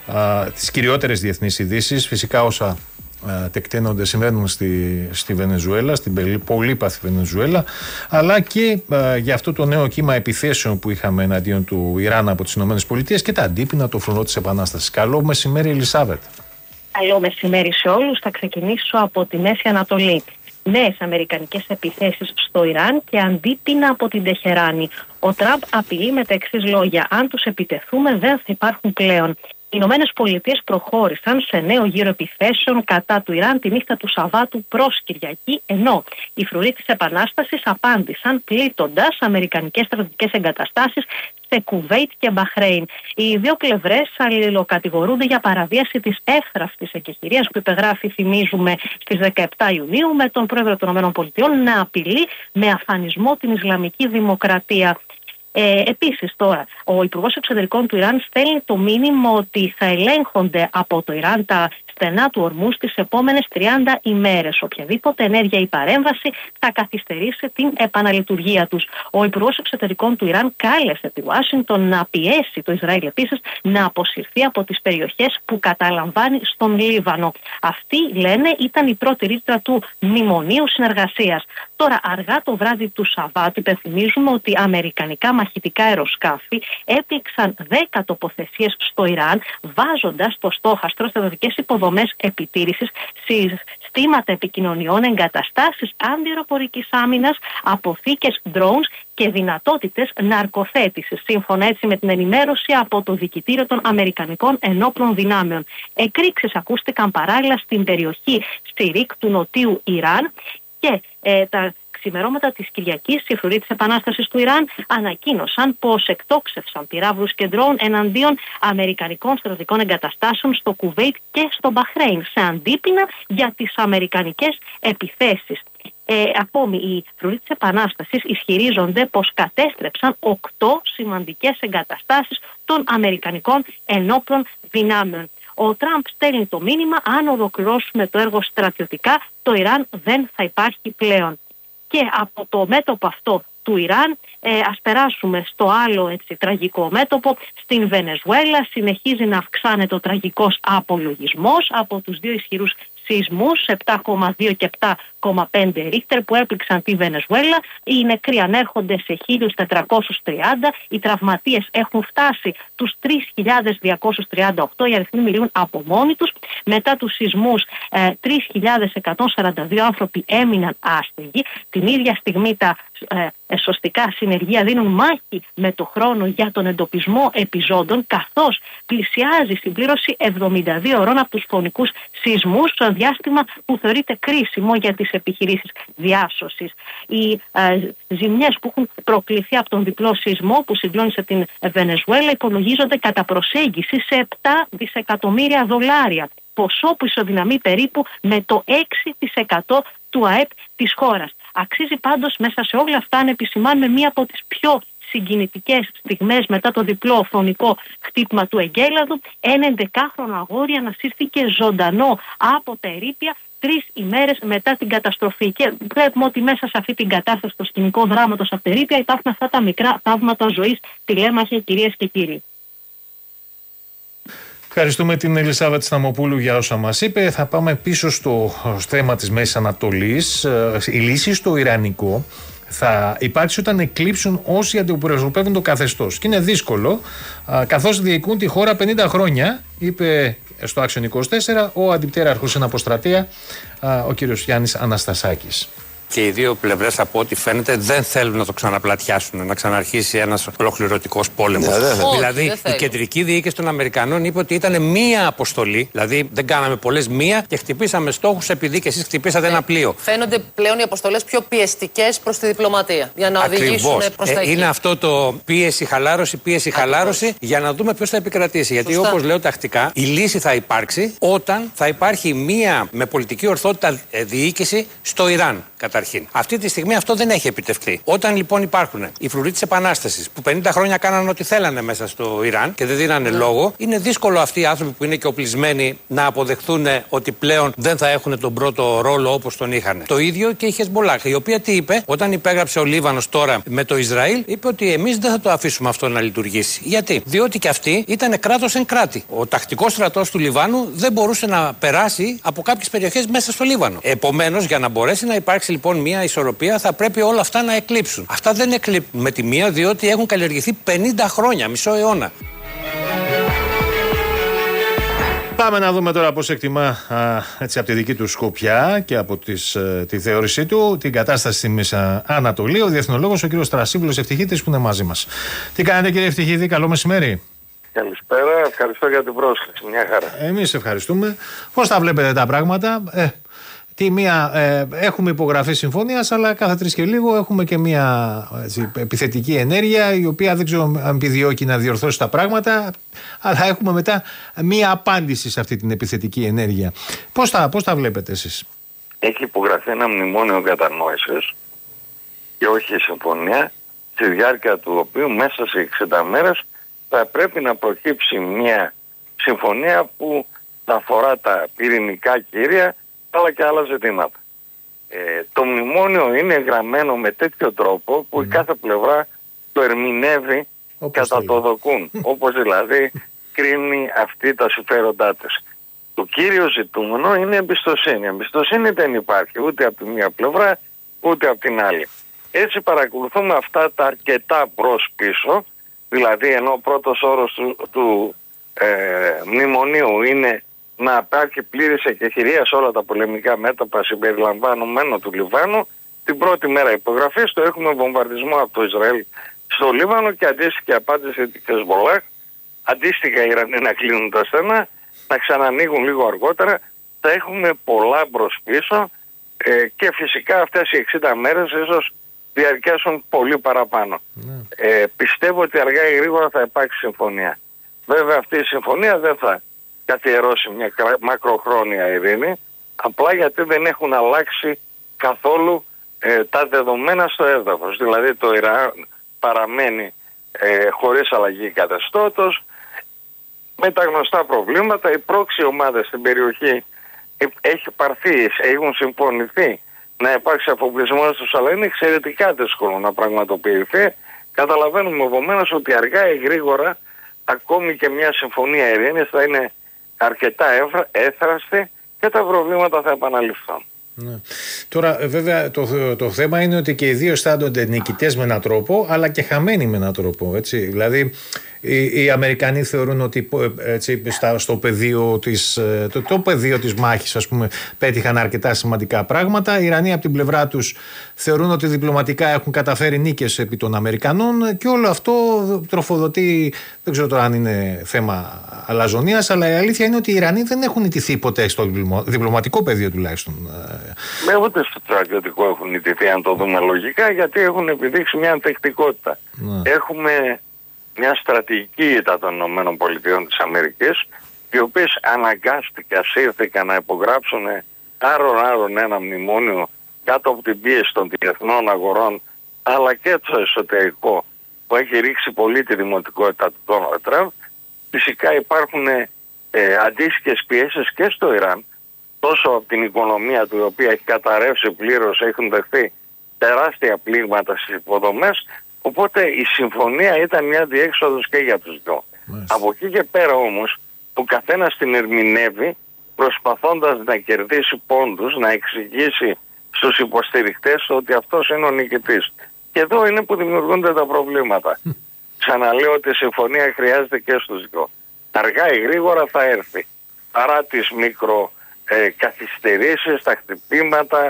τις κυριότερες διεθνείς ειδήσεις. Φυσικά όσα τεκταίνονται, συμβαίνουν στη Βενεζουέλα, στην πολύπαθη Βενεζουέλα, αλλά και για αυτό το νέο κύμα επιθέσεων που είχαμε εναντίον του Ιράν από τις ΗΠΑ και τα αντίπεινα του φρουρό της Επανάστασης. Καλό μεσημέρι, Ελισάβετ. Καλό μεσημέρι σε όλους. Θα ξεκινήσω από τη Μέση Ανατολή. Νέες αμερικανικές επιθέσεις στο Ιράν και αντίπεινα από την Τεχεράνη. Ο Τραμπ απειλεί με τα εξής λόγια: αν τους επιτεθούμε, δεν θα υπάρχουν πλέον. Οι Ηνωμένες Πολιτείες προχώρησαν σε νέο γύρο επιθέσεων κατά του Ιράν τη νύχτα του Σαββάτου προς Κυριακή, ενώ οι φρουροί της Επανάστασης απάντησαν πλήττοντας αμερικανικές στρατιωτικές εγκαταστάσεις σε Κουβέιτ και Μπαχρέιν. Οι δύο πλευρές αλληλοκατηγορούνται για παραβίαση της εύθραυστης εκεχηρίας που υπεγράφει, θυμίζουμε, στις 17 Ιουνίου με τον πρόεδρο των ΗΠΑ να απειλεί με αφανισμό την Ισλαμική Δημοκρατία. Επίσης τώρα, ο Υπουργός Εξωτερικών του Ιράν στέλνει το μήνυμα ότι θα ελέγχονται από το Ιράν τα στενά του ορμού στις επόμενες 30 ημέρες. Οποιαδήποτε ενέργεια ή παρέμβαση θα καθυστερήσει την επαναλειτουργία τους. Ο Υπουργός Εξωτερικών του Ιράν κάλεσε τη Ουάσιγκτον να πιέσει το Ισραήλ επίσης να αποσυρθεί από τις περιοχές που καταλαμβάνει στον Λίβανο. Αυτή, λένε, ήταν η πρώτη ρήτρα του μνημονίου συνεργασίας. Τώρα, αργά το βράδυ του Σαββάτου, υπενθυμίζουμε ότι αμερικανικά μαχητικά αεροσκάφη έπληξαν 10 τοποθεσίες στο Ιράν, βάζοντας στο στόχαστρο στρατιωτικές υποδομές επιτήρησης, συστήματα επικοινωνιών, εγκαταστάσεις αντιαεροπορικής άμυνας, αποθήκες drones και δυνατότητες ναρκοθέτησης, σύμφωνα έτσι με την ενημέρωση από το Δικητήριο των Αμερικανικών Ενόπλων Δυνάμεων. Εκρήξεις ακούστηκαν παράλληλα στην περιοχή Σιρίκ του νοτίου Ιράν και τα ξημερώματα της Κυριακής, οι φρουροί της Επανάστασης του Ιράν ανακοίνωσαν πως εκτόξευσαν πυράβλους και ντρόουν εναντίον αμερικανικών στρατιωτικών εγκαταστάσεων στο Κουβέιτ και στο Μπαχρέιν, σε αντίπεινα για τις αμερικανικές επιθέσεις. Ακόμη, οι φρουροί της Επανάστασης ισχυρίζονται πως κατέστρεψαν 8 σημαντικές εγκαταστάσεις των αμερικανικών ενόπλων δυνάμεων. Ο Τραμπ στέλνει το μήνυμα: αν ολοκληρώσουμε το έργο στρατιωτικά, το Ιράν δεν θα υπάρχει πλέον. Και από το μέτωπο αυτό του Ιράν ας περάσουμε στο άλλο τραγικό μέτωπο, στην Βενεζουέλα. Συνεχίζει να αυξάνεται ο τραγικός απολογισμός από τους δύο ισχυρούς σεισμούς 7,2 και 7,5 Ρίχτερ που έπληξαν τη Βενεζουέλα. Οι νεκροί ανέρχονται σε 1.430, οι τραυματίες έχουν φτάσει τους 3.238, οι αριθμοί μιλούν από μόνοι τους. Μετά τους σεισμούς 3.142 άνθρωποι έμειναν άστεγοι. Την ίδια στιγμή τα σωστικά συνεργεία δίνουν μάχη με το χρόνο για τον εντοπισμό επιζώντων, καθώς πλησιάζει η συμπλήρωση 72 ώρων από τους φωνικούς σεισμούς, στο διάστημα που θεωρείται κρίσιμο για τις επιχειρήσεις διάσωσης. Οι ζημιές που έχουν προκληθεί από τον διπλό σεισμό που συγκλώνησε την Βενεζουέλα υπολογίζονται κατά προσέγγιση σε 7 δισεκατομμύρια δολάρια, ποσό που ισοδυναμεί περίπου με το 6% του ΑΕΠ της χώρας. Αξίζει πάντως μέσα σε όλα αυτά να επισημάνουμε μία από τις πιο συγκινητικές στιγμές μετά το διπλό φωνικό χτύπημα του εγκέλαδου. Ένα 11χρονο αγόρι ανασύρθηκε ζωντανό από τα ερείπια 3 ημέρες μετά την καταστροφή. Και βλέπουμε ότι μέσα σε αυτή την κατάσταση, στο σκηνικό δράματος από τα ερείπια, υπάρχουν αυτά τα μικρά θαύματα ζωής, τηλέμαχε, κυρίες και κύριοι. Ευχαριστούμε την Ελισάβετ Σταμοπούλου για όσα μας είπε. Θα πάμε πίσω στο θέμα της Μέσης Ανατολής. Η λύση στο Ιρανικό θα υπάρξει όταν εκλείψουν όσοι αντιπροσωπεύουν το καθεστώς. Και είναι δύσκολο, καθώς διοικούν τη χώρα 50 χρόνια, είπε στο Action 24 ο αντιπτέραρχος εν αποστρατεία, ο κύριος Γιάννης Αναστασάκης. Και οι δύο πλευρές, από ό,τι φαίνεται, δεν θέλουν να το ξαναπλατιάσουν, να ξαναρχίσει ένας ολοκληρωτικός πόλεμος. Δηλαδή, η κεντρική διοίκηση των Αμερικανών είπε ότι ήταν μία αποστολή, δηλαδή δεν κάναμε πολλές, μία και χτυπήσαμε στόχους επειδή και εσείς χτυπήσατε ένα πλοίο. Φαίνονται πλέον οι αποστολές πιο πιεστικές προς τη διπλωματία, για να οδηγήσουν προς τα εκεί. Είναι αυτό το πίεση-χαλάρωση, για να δούμε ποιος θα επικρατήσει. Γιατί όπως λέω τακτικά, η λύση θα υπάρξει όταν θα υπάρχει μία με πολιτική ορθότητα διοίκηση στο Ιράν. καταρχήν. Αυτή τη στιγμή αυτό δεν έχει επιτευχθεί. Όταν λοιπόν υπάρχουν οι φρουροί της Επανάστασης που 50 χρόνια κάνανε ό,τι θέλανε μέσα στο Ιράν και δεν δίνανε λόγο, είναι δύσκολο αυτοί οι άνθρωποι που είναι και οπλισμένοι να αποδεχθούν ότι πλέον δεν θα έχουν τον πρώτο ρόλο όπως τον είχαν. Το ίδιο και η Χεσμολάχ, η οποία τι είπε, όταν υπέγραψε ο Λίβανος τώρα με το Ισραήλ, είπε ότι εμείς δεν θα το αφήσουμε αυτό να λειτουργήσει. Γιατί? Διότι και αυτοί ήταν κράτος εν κράτη. Ο τακτικός στρατός του Λιβάνου δεν μπορούσε να περάσει από κάποιες περιοχές μέσα στο Λίβανο. Επομένως, για να μπορέσει να υπάρξει λοιπόν μια ισορροπία, θα πρέπει όλα αυτά να εκλείψουν. Αυτά δεν εκλείπουν με τη μία, διότι έχουν καλλιεργηθεί 50 χρόνια, μισό αιώνα. Πάμε να δούμε τώρα πώς εκτιμά έτσι, από τη δική του σκοπιά και από τη θεώρησή του την κατάσταση στη Μέση Ανατολή ο διεθνολόγος ο κύριος Τρασίβουλος Ευτυχίδης που είναι μαζί μας. Τι κάνετε κύριε Ευτυχίδη, καλό μεσημέρι. Καλησπέρα, ευχαριστώ για την πρόσκληση, μια χαρά. Εμείς ευχαριστούμε. Πώς τα βλέπετε τα πράγματα? Έχουμε υπογραφή συμφωνίας, αλλά κάθε τρεις και λίγο έχουμε και μια επιθετική ενέργεια, η οποία δεν ξέρω αν επιδιώκει να διορθώσει τα πράγματα, αλλά έχουμε μετά μια απάντηση σε αυτή την επιθετική ενέργεια. Πώς τα βλέπετε εσείς? Έχει υπογραφεί ένα μνημόνιο κατανόησης και όχι συμφωνία, στη διάρκεια του οποίου μέσα σε 60 μέρες θα πρέπει να προκύψει μια συμφωνία που θα αφορά τα πυρηνικά κύρια αλλά και άλλα ζητήματα. Το μνημόνιο είναι γραμμένο με τέτοιο τρόπο που η κάθε πλευρά το ερμηνεύει κατά το δοκούν. Όπως δηλαδή κρίνει αυτή τα συμφέροντά της. Το κύριο ζητούμενο είναι εμπιστοσύνη. Εμπιστοσύνη δεν υπάρχει ούτε από τη μία πλευρά ούτε από την άλλη. Έτσι παρακολουθούμε αυτά τα αρκετά προς πίσω, δηλαδή ενώ ο πρώτος όρος του μνημονίου είναι να υπάρχει πλήρης εκεχηρία σε όλα τα πολεμικά μέτωπα συμπεριλαμβανομένου του Λιβάνου, την πρώτη μέρα υπογραφής το έχουμε βομβαρδισμό από το Ισραήλ στο Λίβανο και αντίστοιχη απάντηση της Χεσμολάχ. Αντίστοιχα οι Ιρανοί να κλείνουν τα στενά, να ξανανοίγουν λίγο αργότερα. Θα έχουμε πολλά μπρος πίσω και φυσικά αυτές οι 60 μέρες ίσως διαρκέσουν πολύ παραπάνω. Πιστεύω ότι αργά ή γρήγορα θα υπάρξει συμφωνία. Βέβαια αυτή η συμφωνία δεν θα καθιερώσει μια μακροχρόνια ειρήνη, απλά γιατί δεν έχουν αλλάξει καθόλου τα δεδομένα στο έδαφος. Δηλαδή το Ιράν παραμένει χωρίς αλλαγή καθεστώτος, με τα γνωστά προβλήματα. Οι πρόξι ομάδες στην περιοχή έχει πάρθει, έχουν συμφωνηθεί να υπάρξει αφοπλισμός τους, αλλά είναι εξαιρετικά δύσκολο να πραγματοποιηθεί. Καταλαβαίνουμε επομένως ότι αργά ή γρήγορα ακόμη και μια συμφωνία ειρήνης θα είναι αρκετά έθραστη και τα προβλήματα θα επαναληφθούν. Ναι. Τώρα βέβαια το θέμα είναι ότι και οι δύο αισθάνονται νικητές με έναν τρόπο αλλά και χαμένοι με έναν τρόπο, έτσι. Δηλαδή οι Αμερικανοί θεωρούν ότι έτσι, στο πεδίο το πεδίο της μάχης ας πούμε πέτυχαν αρκετά σημαντικά πράγματα. Οι Ιρανοί από την πλευρά τους θεωρούν ότι διπλωματικά έχουν καταφέρει νίκες επί των Αμερικανών και όλο αυτό τροφοδοτεί, δεν ξέρω τώρα αν είναι θέμα αλαζονίας, αλλά η αλήθεια είναι ότι οι Ιρανοί δεν έχουν ιτηθεί ποτέ στο διπλωματικό πεδίο τουλάχιστον. Ούτε στο στρατιωτικό έχουν ιτηθεί, αν το δούμε λογικά, γιατί έχουν επιδείξει μια ανθεκτικότητα. Έχουμε μια στρατηγική ήττα των ΗΠΑ, οι οποίες αναγκάστηκαν, σύρθηκαν να υπογράψουν άρον ένα μνημόνιο κάτω από την πίεση των διεθνών αγορών, αλλά και το εσωτερικό που έχει ρίξει πολύ τη δημοτικότητα του Ντόναλντ Τραμπ. Φυσικά υπάρχουν αντίστοιχες πιέσεις και στο Ιράν, τόσο από την οικονομία του, η οποία έχει καταρρεύσει πλήρως, έχουν δεχθεί τεράστια πλήγματα στις υποδομές. Οπότε η συμφωνία ήταν μια διέξοδος και για τους δυο. Από εκεί και πέρα όμως, ο καθένας την ερμηνεύει προσπαθώντας να κερδίσει πόντους, να εξηγήσει στους υποστηρικτές ότι αυτός είναι ο νικητής. Και εδώ είναι που δημιουργούνται τα προβλήματα. Ξαναλέω ότι η συμφωνία χρειάζεται και στους δυο. Αργά ή γρήγορα θα έρθει. Παρά τις καθυστερήσεις, τα χτυπήματα,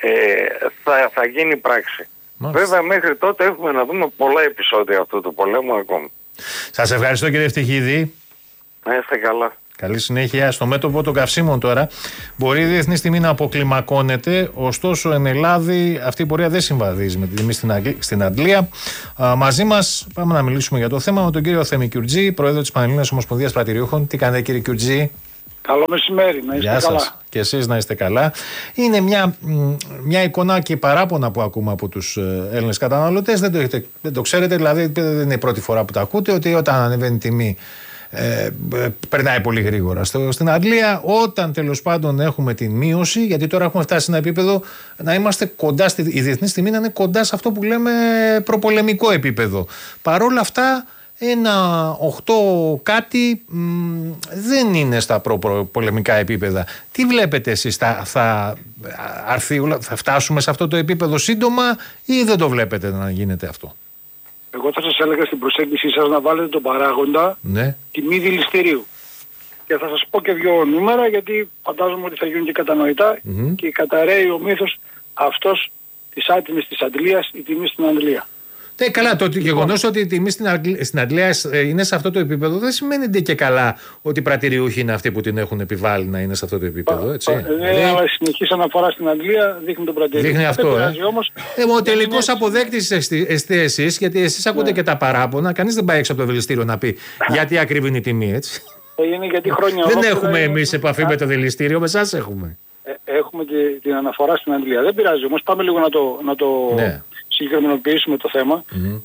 θα γίνει πράξη. Βέβαια μέχρι τότε έχουμε να δούμε πολλά επεισόδια αυτού του πολέμου ακόμη. Σας ευχαριστώ κύριε Ευτυχίδη. Να είστε καλά. Καλή συνέχεια. Στο μέτωπο των καυσίμων τώρα μπορεί η διεθνής τιμή να αποκλιμακώνεται, ωστόσο εν Ελλάδη αυτή η πορεία δεν συμβαδίζει με τη τιμή στην Αγγλία. Μαζί μας πάμε να μιλήσουμε για το θέμα με τον κύριο Θέμη Κιουρτζή, πρόεδρο της Πανελλήνιας Ομοσπονδίας Πρατηριούχων. Τι κάνετε κύριε Κιουρτζή? Καλό μεσημέρι, να είστε καλά. Σας. Και εσείς να είστε καλά. Είναι μια εικόνα και παράπονα που ακούμε από τους Έλληνες καταναλωτές. Δεν το ξέρετε, δηλαδή δεν είναι η πρώτη φορά που το ακούτε, ότι όταν ανεβαίνει η τιμή περνάει πολύ γρήγορα. Στην Αγγλία, όταν τέλος πάντων έχουμε την μείωση, γιατί τώρα έχουμε φτάσει σε ένα επίπεδο να είμαστε κοντά, η διεθνής τιμή να είναι κοντά σε αυτό που λέμε προπολεμικό επίπεδο. Παρόλα αυτά, ένα 8 κάτι δεν είναι στα προπολεμικά επίπεδα. Τι βλέπετε εσείς, θα φτάσουμε σε αυτό το επίπεδο σύντομα ή δεν το βλέπετε να γίνεται αυτό? Εγώ θα σας έλεγα στην προσέγγιση σας να βάλετε τον παράγοντα τιμή δηληστηρίου. Και θα σας πω και 2 νούμερα, γιατί φαντάζομαι ότι θα γίνουν και κατανοητά και καταραίει ο μύθος αυτός της άτιμης της Αγγλίας, η τιμή στην Αγγλία. Καλά, το γεγονός ότι η τιμή στην Αγγλία είναι σε αυτό το επίπεδο δεν σημαίνει και καλά ότι οι πρατηριούχοι είναι αυτοί που την έχουν επιβάλει να είναι σε αυτό το επίπεδο. Έτσι. Αλλά η συνεχής αναφορά στην Αγγλία δείχνει τον πρατηριούχο. Δείχνει αυτό. Ο τελικός αποδέκτης είστε εσείς, γιατί εσείς ακούτε και τα παράπονα. Κανείς δεν πάει έξω από το δηληστήριο να πει γιατί ακριβή είναι η τιμή, έτσι. Δεν έχουμε εμείς επαφή με το δηληστήριο, με εσάς έχουμε. Έχουμε και την αναφορά στην Αγγλία. Δεν πειράζει όμως, πάμε λίγο να το συγκεκριμενοποιήσουμε το θέμα.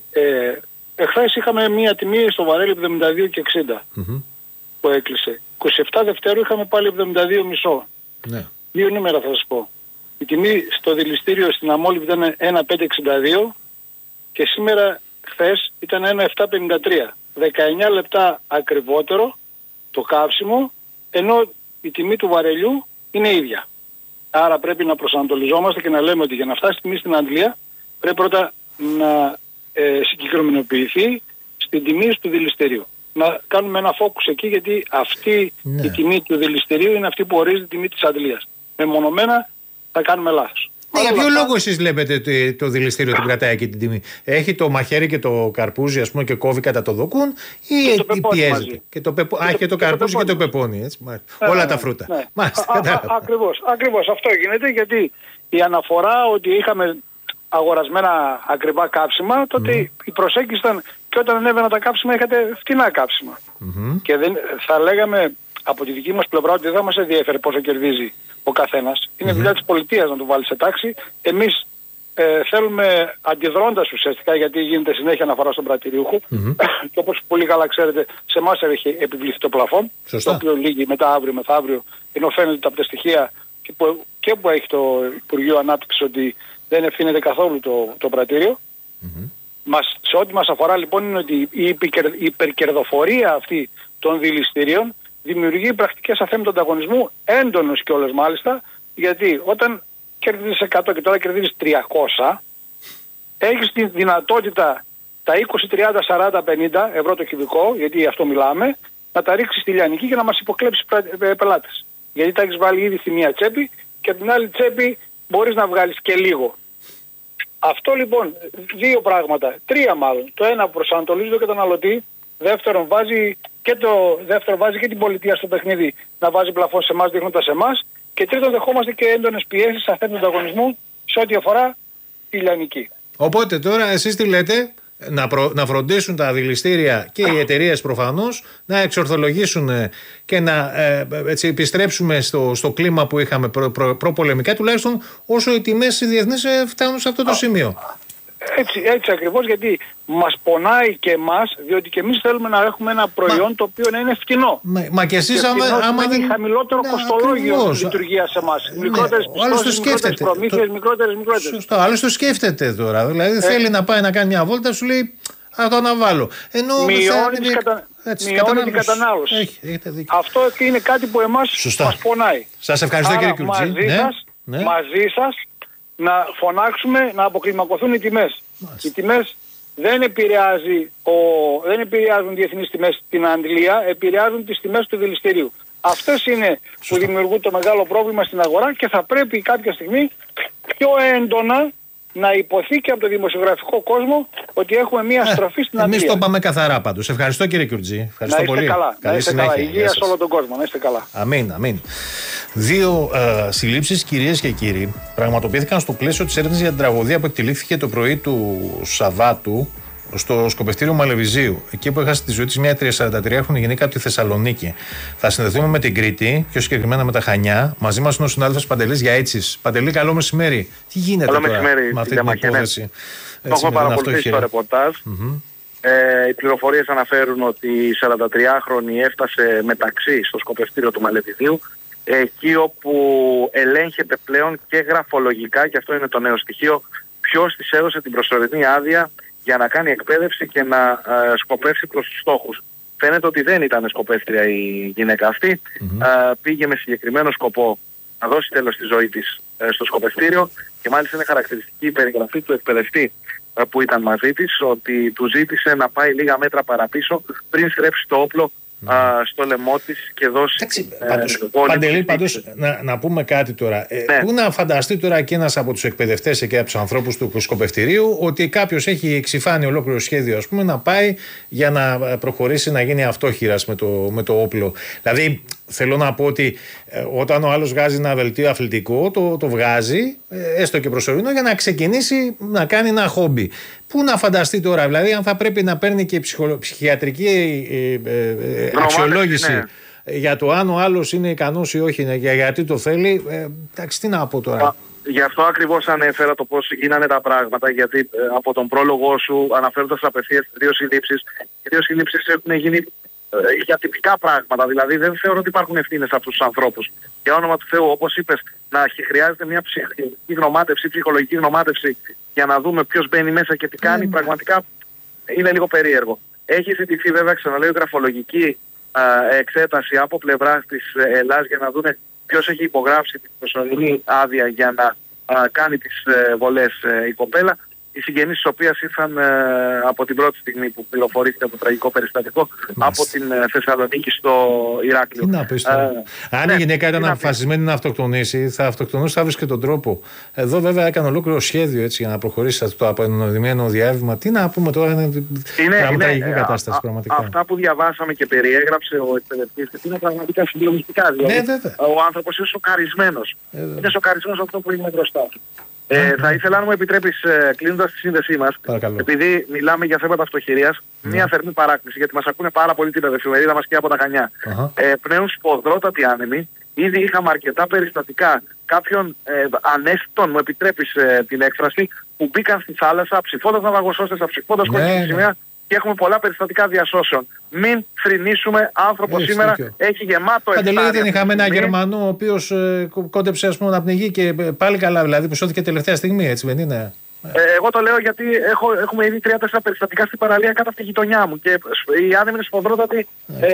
Εχθές είχαμε μία τιμή στο βαρέλι 72,60 που έκλεισε. 27 Δευτέρου είχαμε πάλι 72,5. Ναι. 2 νούμερα θα σας πω. Η τιμή στο δηληστήριο στην Αμόλυβ ήταν 1,562 και σήμερα χθες ήταν 1,753. 19 λεπτά ακριβότερο το καύσιμο, ενώ η τιμή του βαρελιού είναι ίδια. Άρα πρέπει να προσανατολιζόμαστε και να λέμε ότι για να φτάσει η τιμή στην Αγγλία πρέπει πρώτα να συγκεκριμενοποιηθεί στην τιμή του δηληστηρίου. Να κάνουμε ένα focus εκεί, γιατί αυτή η τιμή του δηληστηρίου είναι αυτή που ορίζει τη τιμή της Αγγλίας. Μεμονωμένα θα κάνουμε λάθος. Για ποιο λόγο εσείς βλέπετε ότι το δηληστήριο την κρατάει εκεί την τιμή? Έχει το μαχαίρι και το καρπούζι, ας πούμε, και κόβει κατά το δοκούν, ή πιέζεται? Και το καρπούζι και το πεπόνι. Έτσι. Όλα τα φρούτα. Ναι. Ακριβώς αυτό γίνεται, γιατί η αναφορά ότι είχαμε αγορασμένα ακριβά κάψιμα, τότε η προσέγγιση ήταν και όταν ανέβαιναν τα κάψιμα είχατε φτηνά κάψιμα. Και δεν, θα λέγαμε από τη δική μας πλευρά ότι δεν θα μας ενδιαφέρει πόσο κερδίζει ο καθένας. Είναι δουλειά της πολιτείας να το βάλει σε τάξη. Εμείς θέλουμε, αντιδρώντας ουσιαστικά, γιατί γίνεται συνέχεια αναφορά στον πρατηριούχο, και όπως πολύ καλά ξέρετε, σε εμάς έχει επιβληθεί το πλαφόν, το οποίο λύγει μετά αύριο μεθαύριο, ενώ φαίνεται από τα στοιχεία και που έχει το Υπουργείο Ανάπτυξης ότι δεν ευθύνεται καθόλου το πρατήριο. Σε ό,τι μας αφορά λοιπόν είναι ότι η υπερκερδοφορία αυτή των δηληστηρίων δημιουργεί πρακτικές αθέμητου ανταγωνισμού, έντονος κιόλας μάλιστα, γιατί όταν κερδίζεις 100 και τώρα κερδίζεις 300, έχεις τη δυνατότητα τα 20, 30, 40, 50 ευρώ το κυβικό, γιατί αυτό μιλάμε, να τα ρίξεις στη λιανική και να μας υποκλέψεις πελάτες. Γιατί τα έχεις βάλει ήδη στη μία τσέπη και από την άλλη τσέπη μπορείς να βγάλεις και λίγο. Αυτό λοιπόν, 2 πράγματα, 3 μάλλον. Το ένα προσανατολίζει τον καταναλωτή, δεύτερον βάζει και την πολιτεία στο παιχνίδι να βάζει πλαφόν σε εμάς, δείχνοντας εμάς, και τρίτον δεχόμαστε και έντονες πιέσεις αθέμητου ανταγωνισμού σε ό,τι αφορά τη λιανική. Οπότε τώρα εσείς τι λέτε? Να φροντίσουν τα δηληστήρια και οι εταιρείες προφανώς να εξορθολογήσουν και να επιστρέψουμε στο κλίμα που είχαμε προπολεμικά, τουλάχιστον όσο οι τιμές οι διεθνείς φτάνουν σε αυτό το σημείο. Έτσι ακριβώς, γιατί μας πονάει και εμάς, διότι και εμείς θέλουμε να έχουμε ένα προϊόν το οποίο να είναι φτηνό. Μα και εσείς άμα δεν... χαμηλότερο κοστολόγιο λειτουργία σε εμάς. Μικρότερες πιστώσεις, μικρότερες προμήθειες, μικρότερες. Σωστό, άλλος το σκέφτεται τώρα. Δηλαδή θέλει να πάει να κάνει μια βόλτα, σου λέει θα το αναβάλω. Μειώνει την κατανάλωση. Αυτό είναι κάτι που εμάς μας πονάει. Σας ευχαριστώ κύριε Κιουρτζή. Μαζί σας να φωνάξουμε να αποκλιμακωθούν οι τιμές. Οι τιμές δεν επηρεάζουν διεθνείς τιμές στην Αγγλία, επηρεάζουν τις τιμές του δηληστηρίου. Αυτές είναι που δημιουργούν το μεγάλο πρόβλημα στην αγορά και θα πρέπει κάποια στιγμή πιο έντονα να υποθεί και από το δημοσιογραφικό κόσμο ότι έχουμε μια στροφή στην Αγγλία. Εμείς το πάμε καθαρά πάντως. Ευχαριστώ κύριε Κιουρτζή. Ευχαριστώ πολύ. Να είστε καλά. Υγεία σε όλο τον κόσμο. Να είστε καλά. Αμήν. 2 συλλήψεις, κυρίες και κύριοι, πραγματοποιήθηκαν στο πλαίσιο της έρευνας για την τραγωδία που εκτελήθηκε το πρωί του Σαββάτου στο σκοπευτήριο Μαλεβιζίου, εκεί που έχασε τη ζωή της μια 43χρονη γυναίκα από τη Θεσσαλονίκη. Θα συνδεθούμε με την Κρήτη, πιο συγκεκριμένα με τα Χανιά. Μαζί μας είναι ο συνάδελφος Παντελής Γιαΐτσης. Παντελή, καλό μεσημέρι. Τι γίνεται καλό τώρα μεσημέρι, με αυτή την υπόθεση? Το έχουμε παρακολουθήσει το ρεπορτάζ. Οι πληροφορίες αναφέρουν ότι η 43χρονη έφτασε μεταξύ στο σκοπευτήριο του Μαλεβιζίου, εκεί όπου ελέγχεται πλέον και γραφολογικά, και αυτό είναι το νέο στοιχείο, ποιος της έδωσε την προσωρινή άδεια για να κάνει εκπαίδευση και να σκοπεύσει προς τους στόχους. Φαίνεται ότι δεν ήταν σκοπεύτρια η γυναίκα αυτή. Πήγε με συγκεκριμένο σκοπό να δώσει τέλος στη ζωή της στο σκοπευτήριο, και μάλιστα είναι χαρακτηριστική η περιγραφή του εκπαιδευτή που ήταν μαζί της, ότι του ζήτησε να πάει λίγα μέτρα παραπίσω πριν στρέψει το όπλο στο λαιμό της και δώσει Παντελή, πάντως να πούμε κάτι τώρα. Πού να φανταστεί τώρα και ένας από τους εκπαιδευτές και από τους ανθρώπους του σκοπευτηρίου ότι κάποιος έχει εξυφάνει ολόκληρο σχέδιο, ας πούμε, να πάει για να προχωρήσει να γίνει αυτόχειρας με το όπλο. Δηλαδή, θέλω να πω ότι όταν ο άλλος βγάζει ένα δελτίο αθλητικό, το βγάζει, έστω και προσωρινό, για να ξεκινήσει να κάνει ένα χόμπι. Πού να φανταστεί τώρα, δηλαδή, αν θα πρέπει να παίρνει και ψυχιατρική αξιολόγηση για το αν ο άλλος είναι ικανός ή όχι, γιατί το θέλει. Εντάξει, τι να πω τώρα. Γι' αυτό ακριβώς ανέφερα το πώς γίνανε τα πράγματα, γιατί από τον πρόλογο σου, αναφέροντας απευθείας δύο συλλήψεις, οι δύο συλλήψεις έχουν γίνει για τυπικά πράγματα. Δηλαδή δεν θεωρώ ότι υπάρχουν ευθύνες από τους ανθρώπους. Για όνομα του Θεού, όπως είπες, να χρειάζεται μια ψυχολογική γνωμάτευση για να δούμε ποιος μπαίνει μέσα και τι κάνει, πραγματικά είναι λίγο περίεργο. Έχει ζητηθεί, βέβαια, ξαναλέω, γραφολογική εξέταση από πλευράς της Ελλάς για να δούμε ποιος έχει υπογράψει την προσωρινή άδεια για να κάνει τις βολές η κοπέλα. Οι συγγενείς της οποίας ήρθαν από την πρώτη στιγμή που πληροφορήθηκε το τραγικό περιστατικό από την Θεσσαλονίκη στο Ηράκλειο. Τι να πεις τώρα. Αν η γυναίκα ήταν αποφασισμένη να αυτοκτονήσει, θα αυτοκτονούσε, θα βρίσκε τον τρόπο. Εδώ βέβαια έκανε ολόκληρο σχέδιο έτσι, για να προχωρήσει σε αυτό το απενοδημένο διάβημα. Τι να πούμε τώρα, είναι τραγική κατάσταση πραγματικά. Αυτά που διαβάσαμε και περιέγραψε ο εκπαιδευτής είναι πραγματικά συντηρητικά. Δηλαδή, ο άνθρωπος είναι σοκαρισμένος. Είναι σοκαρισμένος από αυτό που είναι μπροστά. Θα ήθελα, αν μου επιτρέπεις, κλείνοντας τη σύνδεσή μας, επειδή μιλάμε για θέματα αυτοχειρίας, μια θερμή παράκληση, γιατί μας ακούνε πάρα πολύ την εφημερίδα μας και από τα Χανιά. Πνέουν σποδρότατοι άνεμοι. Ήδη είχαμε αρκετά περιστατικά κάποιων ανέστητων, μου επιτρέπεις την έκφραση, που μπήκαν στη θάλασσα ψηφώντας ναυαγοσώστες, ψηφώντας κόκκινη σημαία, και έχουμε πολλά περιστατικά διασώσεων. Μην θρηνήσουμε, άνθρωπο σήμερα έχει γεμάτο εφτάρια. Παντελή, δεν είχαμε ένα Γερμανό ο οποίος κόντεψε, ας πούμε, να πνιγεί και πάλι καλά, δηλαδή, που σώθηκε τελευταία στιγμή, έτσι δεν είναι? Εγώ το λέω γιατί έχουμε ήδη 3-4 περιστατικά στην παραλία κάτω από τη γειτονιά μου και οι άνεμοι είναι σποδρότατοι,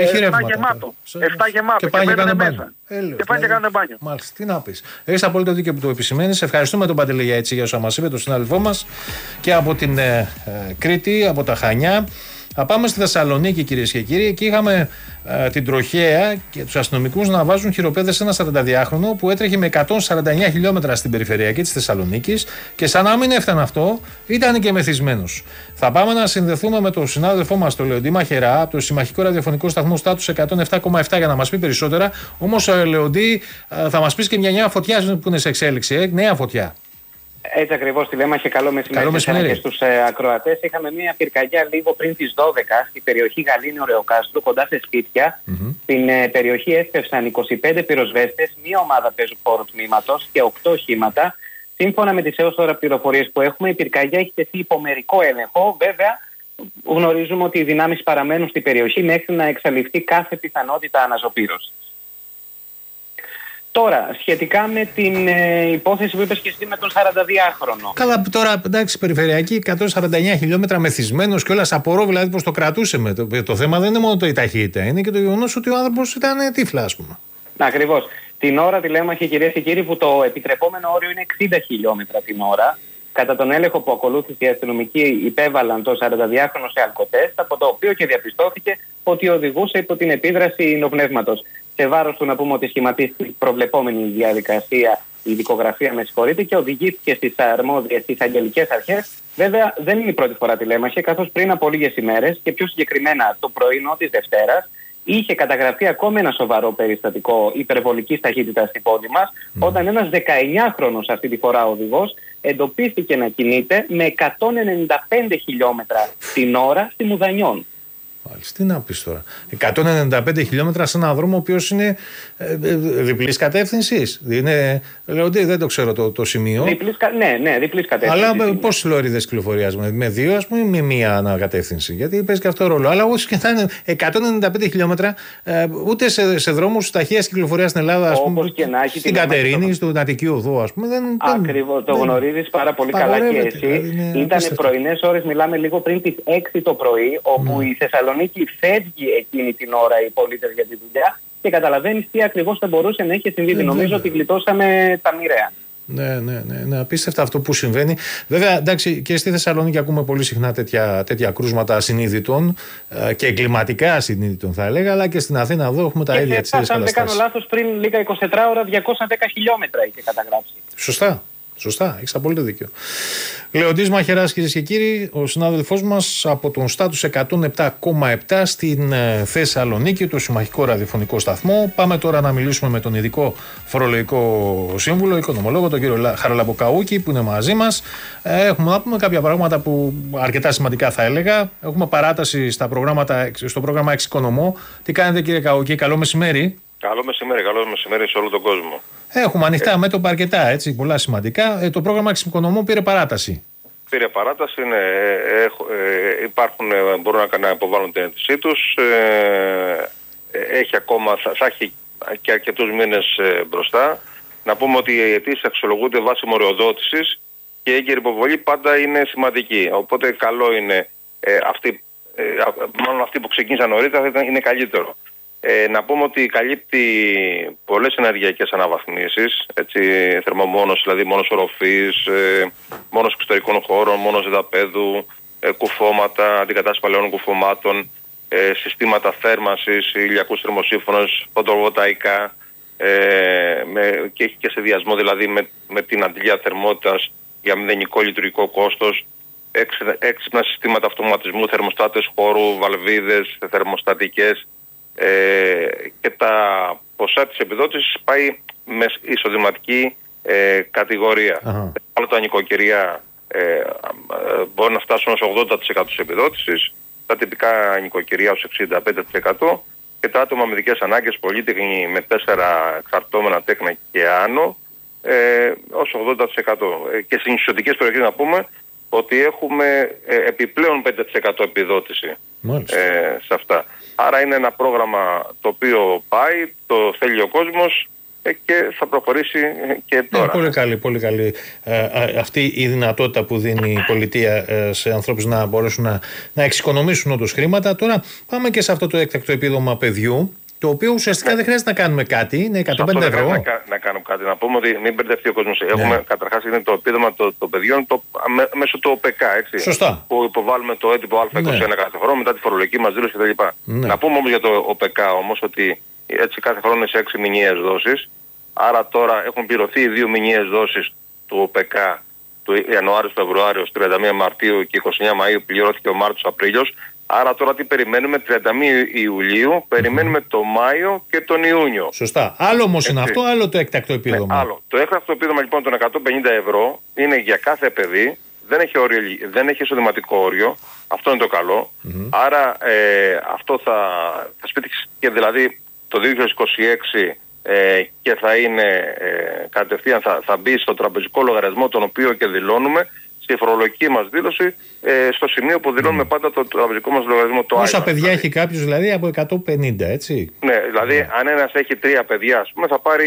7 γεμάτο. 7 γεμάτο και μπαίνουν μέσα. Και πάνε και κάνουν μπάνιο. Μάλιστα, τι να πεις. Έχεις απόλυτο δίκιο που το επισημαίνεις. Ευχαριστούμε τον Παντελή Γιαΐτση για όσα μας είπε, τον συνάδελφό μας, και από την Κρήτη, από τα Χανιά. Θα πάμε στη Θεσσαλονίκη, κυρίες και κύριοι. Εκεί είχαμε την τροχέα και τους αστυνομικούς να βάζουν χειροπέδες σε ένα 42χρονο που έτρεχε με 149 χιλιόμετρα στην περιφερειακή της Θεσσαλονίκης και σαν να μην έφτανε αυτό, ήταν και μεθυσμένος. Θα πάμε να συνδεθούμε με τον συνάδελφό μας, τον Λεοντή Μαχερά, από το συμμαχικό ραδιοφωνικό σταθμό Στάτους 107,7 για να μας πει περισσότερα. Όμως, Λεοντή, θα μας πεις και μια νέα φωτιά που είναι σε εξέλιξη, νέα φωτιά. Έτσι ακριβώς τη λέμε, και καλό μεσημέρι και στους ακροατές. Είχαμε μια πυρκαγιά λίγο πριν τις 12 στην περιοχή Γαλήνιο Ρεοκάστρου, κοντά σε σπίτια. Στην περιοχή έσπευσαν 25 πυροσβέστες, μία ομάδα πεζοφόρου τμήματος και 8 οχήματα. Σύμφωνα με τις έως τώρα πληροφορίες που έχουμε, η πυρκαγιά έχει τεθεί υπό μερικό έλεγχο. Βέβαια, γνωρίζουμε ότι οι δυνάμεις παραμένουν στην περιοχή μέχρι να εξαλειφθεί κάθε πιθανότητα αναζωπήρωσης. Τώρα, σχετικά με την υπόθεση που είπες και εσύ με τον 42χρονο. Καλά, τώρα εντάξει, περιφερειακή 149 χιλιόμετρα μεθυσμένος και όλα, απορώ δηλαδή πως το κρατούσε. Το θέμα δεν είναι μόνο η ταχύτητα, είναι και το γεγονός ότι ο άνθρωπος ήταν τύφλα, ας πούμε. Ακριβώς. Την ώρα, τηλέμαχοι, κυρίες και κύριοι, που το επιτρεπόμενο όριο είναι 60 χιλιόμετρα την ώρα. Κατά τον έλεγχο που ακολούθησε, οι αστυνομικοί υπέβαλαν το 42χρονο σε αλκοτέστ, από το οποίο και διαπιστώθηκε ότι οδηγούσε υπό την επίδραση νοπνεύματος. Σε βάρος του να πούμε ότι σχηματίστηκε η προβλεπόμενη διαδικασία, η δικογραφία, και οδηγήθηκε στις αρμόδιες, στις αγγελικές αρχές. Βέβαια, δεν είναι η πρώτη φορά, τηλέμαχε, καθώς πριν από λίγες ημέρες και πιο συγκεκριμένα το πρωινό της Δευτέρας, είχε καταγραφεί ακόμη ένα σοβαρό περιστατικό υπερβολικής ταχύτητας στην πόλη μας, όταν ένας 19χρονος αυτή τη φορά οδηγός εντοπίστηκε να κινείται με 195 χιλιόμετρα την ώρα στη Μουδανιών. Τι να πεις τώρα. 195 χιλιόμετρα σε έναν δρόμο ο οποίος είναι διπλής κατεύθυνσης. Λέω ότι δεν το ξέρω το σημείο. Ναι, διπλής κατεύθυνση. Αλλά πόσες λωρίδες κυκλοφορίας, με δύο ας πούμε ή με μία ανακατεύθυνση? Γιατί παίζει και αυτό ρόλο. Αλλά όσο και θα είναι 195 χιλιόμετρα, ούτε σε δρόμους ταχείας κυκλοφορίας στην Ελλάδα, ας πούμε, στην Κατερίνη, στον Αττική Οδό, ας πούμε. Ακριβώς, το γνωρίζεις πάρα πολύ καλά και εσύ. Ήταν πρωινές ώρες, μιλάμε λίγο πριν τις 6 το πρωί, όπου η Θεσσαλονίκη φεύγει εκείνη την ώρα οι πολίτες για τη δουλειά και καταλαβαίνεις τι ακριβώς θα μπορούσε να έχει συμβεί. Νομίζω ότι γλιτώσαμε τα μοιραία. Ναι, απίστευτα αυτό που συμβαίνει. Βέβαια, εντάξει, και στη Θεσσαλονίκη ακούμε πολύ συχνά τέτοια κρούσματα ασυνείδητων και εγκληματικά ασυνείδητων, θα έλεγα, αλλά και στην Αθήνα εδώ έχουμε τα ίδια της καταστάσεις. Αν δεν κάνω λάθος, πριν λίγα 24 ώρα 210 χιλιόμετρα είχε καταγράψει. Σωστά, έχεις απόλυτο δίκιο. Λεοντής Μαχαιράς, κυρίες και κύριοι, ο συνάδελφός μας από τον στάτους 107,7 στην Θεσσαλονίκη, το συμμαχικό ραδιοφωνικό σταθμό. Πάμε τώρα να μιλήσουμε με τον ειδικό φορολογικό σύμβουλο, οικονομολόγο, τον κύριο Χαραλαμποκαούκη, που είναι μαζί μας. Έχουμε να πούμε κάποια πράγματα που αρκετά σημαντικά θα έλεγα. Έχουμε παράταση στο πρόγραμμα Εξοικονομώ. Τι κάνετε, κύριε Καούκη? Καλό μεσημέρι. Καλό μεσημέρι σε όλο τον κόσμο. Έχουμε ανοιχτά μέτωπα αρκετά, έτσι, πολλά σημαντικά. Το πρόγραμμα Εξοικονομώ πήρε παράταση. Ναι. Μπορούν να υποβάλουν την αίτησή τους. Θα έχει και αρκετούς μήνες μπροστά. Να πούμε ότι οι αιτήσεις αξιολογούνται βάσει μοριοδότησης και η έγκαιρη υποβολή πάντα είναι σημαντική. Οπότε καλό είναι αυτοί που ξεκίνησαν νωρίτερα είναι καλύτερο. Να πούμε ότι καλύπτει πολλές ενεργειακές αναβαθμίσεις, θερμομόνωση, δηλαδή μόνος οροφής, μόνος εξωτερικών χώρων, μόνος εδαπέδου, κουφώματα, αντικατάσταση παλαιών κουφωμάτων, συστήματα θέρμανσης, ηλιακούς θερμοσύφωνες, φωτοβολταϊκά, και έχει και συνδυασμό δηλαδή με την αντλία θερμότητας για μηδενικό λειτουργικό κόστος, έξυπνα συστήματα αυτοματισμού, θερμοστάτες χώρου, βαλβίδες, θερμοστατικές, και τα ποσά της επιδότησης πάει με εισοδηματική κατηγορία. Άλλο τα νοικοκυριά μπορεί να φτάσουν ως 80% της επιδότησης, τα τυπικά νοικοκυριά ως 65% και τα άτομα με ειδικές ανάγκες, πολίτεχνοι με 4 εξαρτώμενα τέκνα και άνω, ως 80%. Και στις νησιωτικές περιοχές να πούμε ότι έχουμε επιπλέον 5% επιδότηση σε αυτά. Άρα είναι ένα πρόγραμμα το οποίο πάει, το θέλει ο κόσμος και θα προχωρήσει και τώρα. Πολύ καλή αυτή η δυνατότητα που δίνει η πολιτεία σε ανθρώπους να μπορέσουν να εξοικονομήσουν όντως χρήματα. Τώρα πάμε και σε αυτό το έκτακτο επίδομα παιδιού, το οποίο ουσιαστικά δεν χρειάζεται να κάνουμε κάτι, είναι 150 ευρώ. Να κάνουμε κάτι, να πούμε ότι μην μπερδευτεί ο κόσμος. Έχουμε καταρχάς είναι το επίδομα των παιδιών μέσω του ΟΠΕΚ, έτσι. Σωστά. Που υποβάλλουμε το έντυπο Α21 κάθε χρόνο μετά τη φορολογική μας δήλωση κτλ. Να πούμε όμως για το ΟΠΕΚ όμως ότι έτσι κάθε χρόνο είναι σε 6 μηνιαίες δόσεις. Άρα τώρα έχουν πληρωθεί οι 2 μηνιαίες δόσεις του ΟΠΕΚ του Ιανουάριο-Φεβρουάριο, 31 Μαρτίου και 29 Μαΐου πληρώθηκε ο Μάρτιος-Απρίλιος. Άρα τώρα τι περιμένουμε? 31 Ιουλίου, περιμένουμε το Μάιο και τον Ιούνιο. Σωστά. Άλλο όμως είναι αυτό, άλλο το έκτακτο επίδομα. Άλλο. Το έκτακτο επίδομα λοιπόν των 150 ευρώ είναι για κάθε παιδί, δεν έχει εισοδηματικό όριο, αυτό είναι το καλό. Άρα αυτό θα σπίτιξει και δηλαδή το 2026 και θα είναι κατευθείαν θα μπει στο τραπεζικό λογαριασμό τον οποίο και δηλώνουμε στη φορολογική μας δήλωση, στο σημείο που δηλώνουμε πάντα το τραπεζικό μας λογαριασμό. Όσα παιδιά έχει κάποιος δηλαδή από 150, έτσι. Ναι, δηλαδή αν ένας έχει 3 παιδιά, ας πούμε, θα πάρει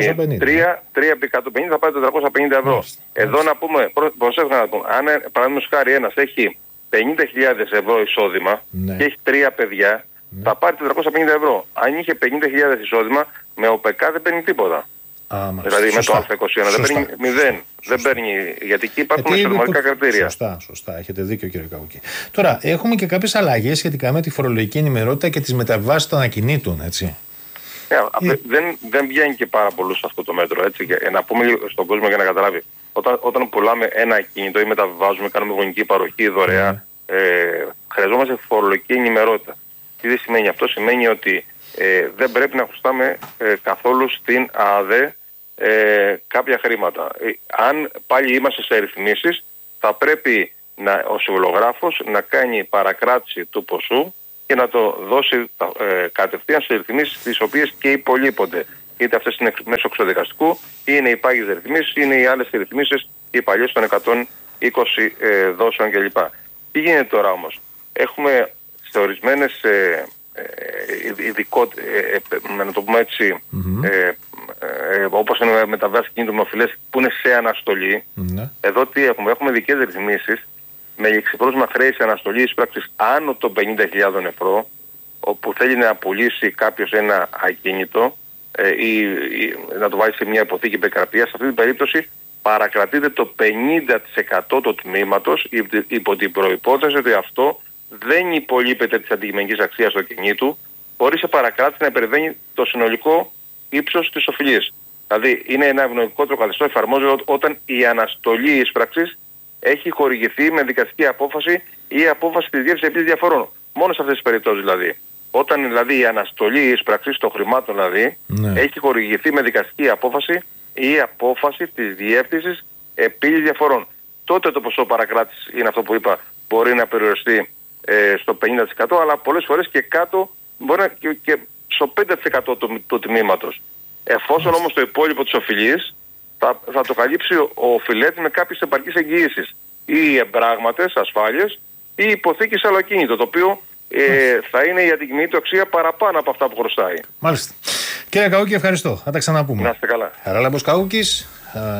3 επί 150, θα πάρει 450 ευρώ. Εδώ να πούμε, προσέχουμε να πούμε, αν παραδείγματος χάρη ένας έχει 50.000 ευρώ εισόδημα και έχει 3 παιδιά, θα πάρει 450 ευρώ. Αν είχε 50.000 εισόδημα, με ΟΠΕΚ δεν παίρνει τίποτα. Δηλαδή με το Α21 δεν παίρνει 0. Δεν παίρνει, γιατί εκεί υπάρχουν εισοδηματικά κριτήρια. Σωστά, έχετε δίκιο κύριε Καούκη. Τώρα, έχουμε και κάποιες αλλαγές σχετικά με τη φορολογική ενημερότητα και τις μεταβάσεις των ακινήτων, έτσι. Δεν βγαίνει και πάρα πολύ σε αυτό το μέτρο, έτσι. Να πούμε στον κόσμο για να καταλάβει. Όταν πουλάμε ένα ακίνητο ή μεταβιβάζουμε, κάνουμε γονική παροχή δωρεά, χρειαζόμαστε φορολογική ενημερότητα. Τι δεν σημαίνει αυτό? Σημαίνει ότι δεν πρέπει να χρωστάμε καθόλου στην ΑΔΕ κάποια χρήματα. Αν πάλι είμαστε σε ρυθμίσεις, θα πρέπει ο συμβολογράφος να κάνει παρακράτηση του ποσού και να το δώσει κατευθείαν σε ρυθμίσεις τις οποίες και υπολείπονται. Είτε αυτές είναι μέσω εξωδικαστικού, ή είναι οι πάγιες ρυθμίσεις, ή είναι οι άλλες ρυθμίσεις, οι παλιές των 120 δόσεων κλπ. Τι γίνεται τώρα όμως? Έχουμε σε ορισμένες να το πούμε έτσι, όπως είναι μεταβάσεις κινητομοφιλές που είναι σε αναστολή. Εδώ τι έχουμε? Έχουμε ειδικές ρυθμίσεις με εξυπρόσμα χρέη σε αναστολή εισπράξης άνω των 50.000 ευρώ, όπου θέλει να πουλήσει κάποιος ένα ακίνητο ή να το βάλει σε μια υποθήκη υπερκραπίας. Σε αυτή την περίπτωση παρακρατείται το 50% του τμήματος υπό την προϋπόθεση ότι αυτό δεν υπολείπεται της αντικειμενικής αξίας του ακινήτου, χωρίς σε παρακράτηση να υπερβαίνει το συνολικό ύψος της οφειλής. Δηλαδή είναι ένα ευνοϊκότερο καθεστώς, εφαρμόζεται όταν η αναστολή εισπράξης έχει χορηγηθεί με δικαστική απόφαση ή απόφαση της διεύθυνσης επίλυσης διαφορών. Μόνο σε αυτές τις περιπτώσεις δηλαδή. Όταν δηλαδή η αναστολή εισπράξης των χρημάτων δηλαδή έχει χορηγηθεί με δικαστική απόφαση ή απόφαση της διεύθυνσης επίλυσης διαφορών. Τότε το ποσό παρακράτησης είναι αυτό που είπα, μπορεί να περιοριστεί στο 50%, αλλά πολλές φορές και κάτω, μπορεί να και στο 5% του τμήματος. Εφόσον όμως το υπόλοιπο της οφειλής θα το καλύψει ο οφειλέτης με κάποιες επαρκείς εγγυήσεις, ή εμπράγματες, ασφάλειες, ή υποθήκη σε άλλο ακίνητο, το οποίο θα είναι η αντικειμενική του αξία παραπάνω από αυτά που χρωστάει. Μάλιστα. Κύριε Καούκη, ευχαριστώ. Θα τα ξαναπούμε. Να είστε καλά. Χαράλαμπος Καούκης,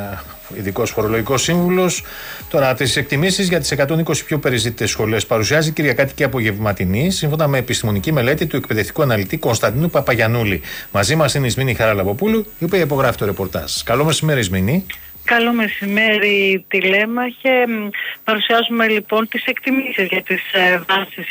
ειδικός φορολογικός σύμβουλος. Τώρα, τις εκτιμήσεις για τις 120 πιο περιζήτητες σχολές παρουσιάζει Κυριακάτικη και απογευματινή, σύμφωνα με επιστημονική μελέτη του εκπαιδευτικού αναλυτή Κωνσταντίνου Παπαγιαννούλη. Μαζί μας είναι η Ισμήνη Χαράλαμποπούλου, η οποία υπογράφει το ρεπορτάζ. Καλό μεσημέρι, Ισμήνη. Καλό μεσημέρι, τηλέμαχε. Παρουσιάζουμε λοιπόν τις εκτιμήσεις για τις βάσεις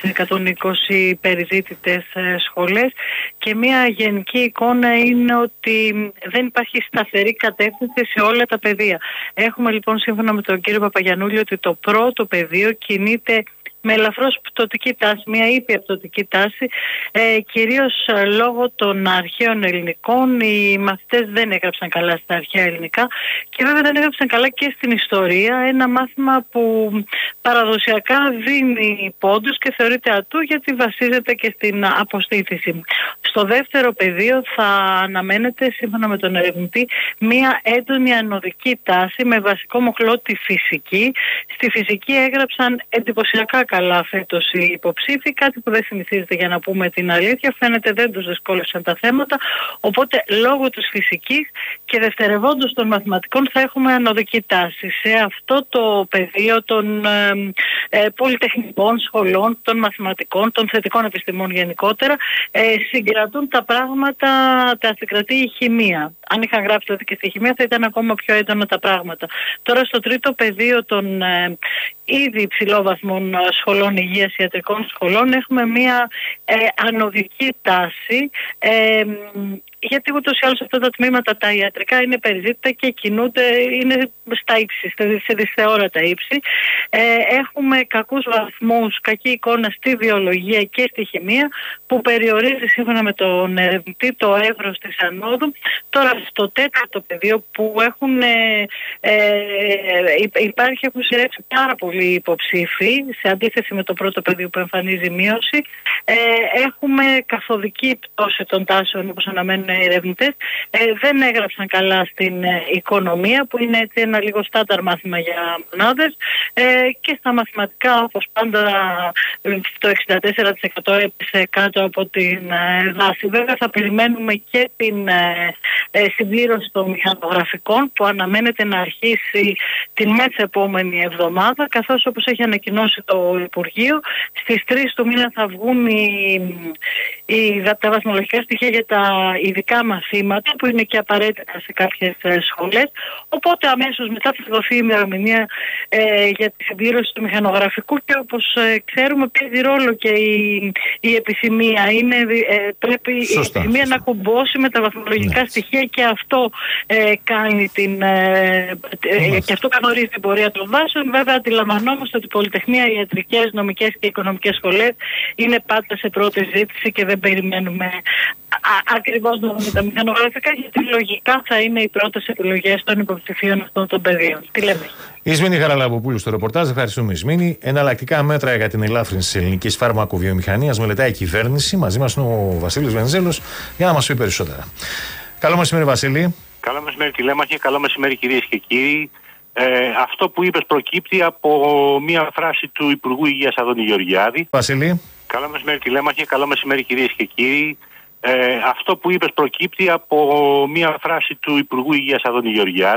120 περιζήτητες σχολές και μια γενική εικόνα είναι ότι δεν υπάρχει σταθερή κατεύθυνση σε όλα τα πεδία. Έχουμε λοιπόν σύμφωνα με τον κύριο Παπαγιαννούλη ότι το πρώτο πεδίο κινείται με ελαφρώς πτωτική τάση, μια ήπια πτωτική τάση, κυρίως λόγω των αρχαίων ελληνικών. Οι μαθητές δεν έγραψαν καλά στα αρχαία ελληνικά και βέβαια δεν έγραψαν καλά και στην ιστορία, ένα μάθημα που παραδοσιακά δίνει πόντους και θεωρείται ατού γιατί βασίζεται και στην αποστήθηση. Στο δεύτερο πεδίο θα αναμένεται, σύμφωνα με τον ερευνητή, μια έντονη ανωδική τάση με βασικό μοχλό τη φυσική. Στη φυσική έγραψαν εντυπωσιακά καλά φέτος οι υποψήφοι, κάτι που δεν συνηθίζεται για να πούμε την αλήθεια. Φαίνεται δεν τους δυσκόλεψαν τα θέματα, οπότε λόγω της φυσικής και δευτερευόντως των μαθηματικών θα έχουμε ανωδική τάση. Σε αυτό το πεδίο των πολυτεχνικών σχολών, των μαθηματικών, των θετικών επιστημών γενικότερα, συγκρατούν τα πράγματα, τα συγκρατεί η χημεία. Αν είχαν γράψει ότι και στη χημεία θα ήταν ακόμα πιο έντονα τα πράγματα. Τώρα στο τρίτο πεδίο των ήδη υψηλόβαθμων σχολών υγείας, ιατρικών σχολών, έχουμε μια ανωδική τάση, γιατί ούτως ή άλλως αυτά τα τμήματα τα ιατρικά είναι περιζήτητα και κινούνται, είναι στα ύψη, σε δυσθεώρατα ύψη. Έχουμε κακούς βαθμούς, κακή εικόνα στη βιολογία και στη χημεία, που περιορίζει σύμφωνα με τον ερευνητή το εύρος της ανόδου. Τώρα στο τέταρτο πεδίο που έχουν σειρέψει πάρα πολλοί υποψήφοι, σε αντίθεση με το πρώτο πεδίο που εμφανίζει μείωση, έχουμε καθοδική πτώση των τάσεων όπως αναμένουν οι ερευνητές. Δεν έγραψαν καλά στην οικονομία, που είναι έτσι ένα λίγο στάνταρ μάθημα για μονάδες, και στα μαθηματικά όπως πάντα το 64% έπεσε κάτω από την βάση. Βέβαια θα περιμένουμε και την συμπλήρωση των μηχανογραφικών που αναμένεται να αρχίσει την επόμενη εβδομάδα, καθώς όπως έχει ανακοινώσει το Υπουργείο, στις 3 του μήνα θα βγουν τα βαθμολογικά στοιχεία για τα ειδικά μαθήματα, που είναι και απαραίτητα σε κάποιες σχολές. Οπότε αμέσως μετά θα δοθεί η ημερομηνία για τη συμπλήρωση του μηχανογραφικού και όπως ξέρουμε παίζει ρόλο και η επιθυμία. Πρέπει η επιθυμία να κουμπώσει με τα βαθμολογικά στοιχεία και αυτό κάνει και αυτό καθορίζει την πορεία των βάσεων. Βέβαια αντιλαμβανόμαστε ότι πολυτεχνία, ιατρικές, νομικές και οικονομικές σχολές είναι πάντα σε πρώτη ζήτηση και δεν περιμένουμε Ακριβώς με τα μηχανογραφικά, γιατί λογικά θα είναι οι πρώτες επιλογές των υποψηφίων αυτών των πεδίων. Τι λέμε. Ισμήνη Χαραλαμποπούλου στο ρεπορτάζ. Ευχαριστούμε, Ισμήνη. Εναλλακτικά μέτρα για την ελάφρυνση της ελληνικής φαρμακοβιομηχανίας μελετάει η κυβέρνηση. Μαζί μας είναι ο Βασίλης Βενιζέλος για να μας πει περισσότερα. Καλό μεσημέρι, Βασίλη. Καλό μεσημέρι, Τηλέμαχε. Καλό μεσημέρι, κυρίες και κύριοι. Αυτό που είπες προκύπτει από μία φράση του Υπουργού Υγείας Αδόνη Γεωργιάδη. Βασίλη. Καλό μεσημέρι, Τηλέμαχε. Καλό μεσημέρι, κυρίες και κύριοι. Αυτό που είπες προκύπτει από μία φράση του Υπουργού Υγείας Αδόνη Γεωργιάδη.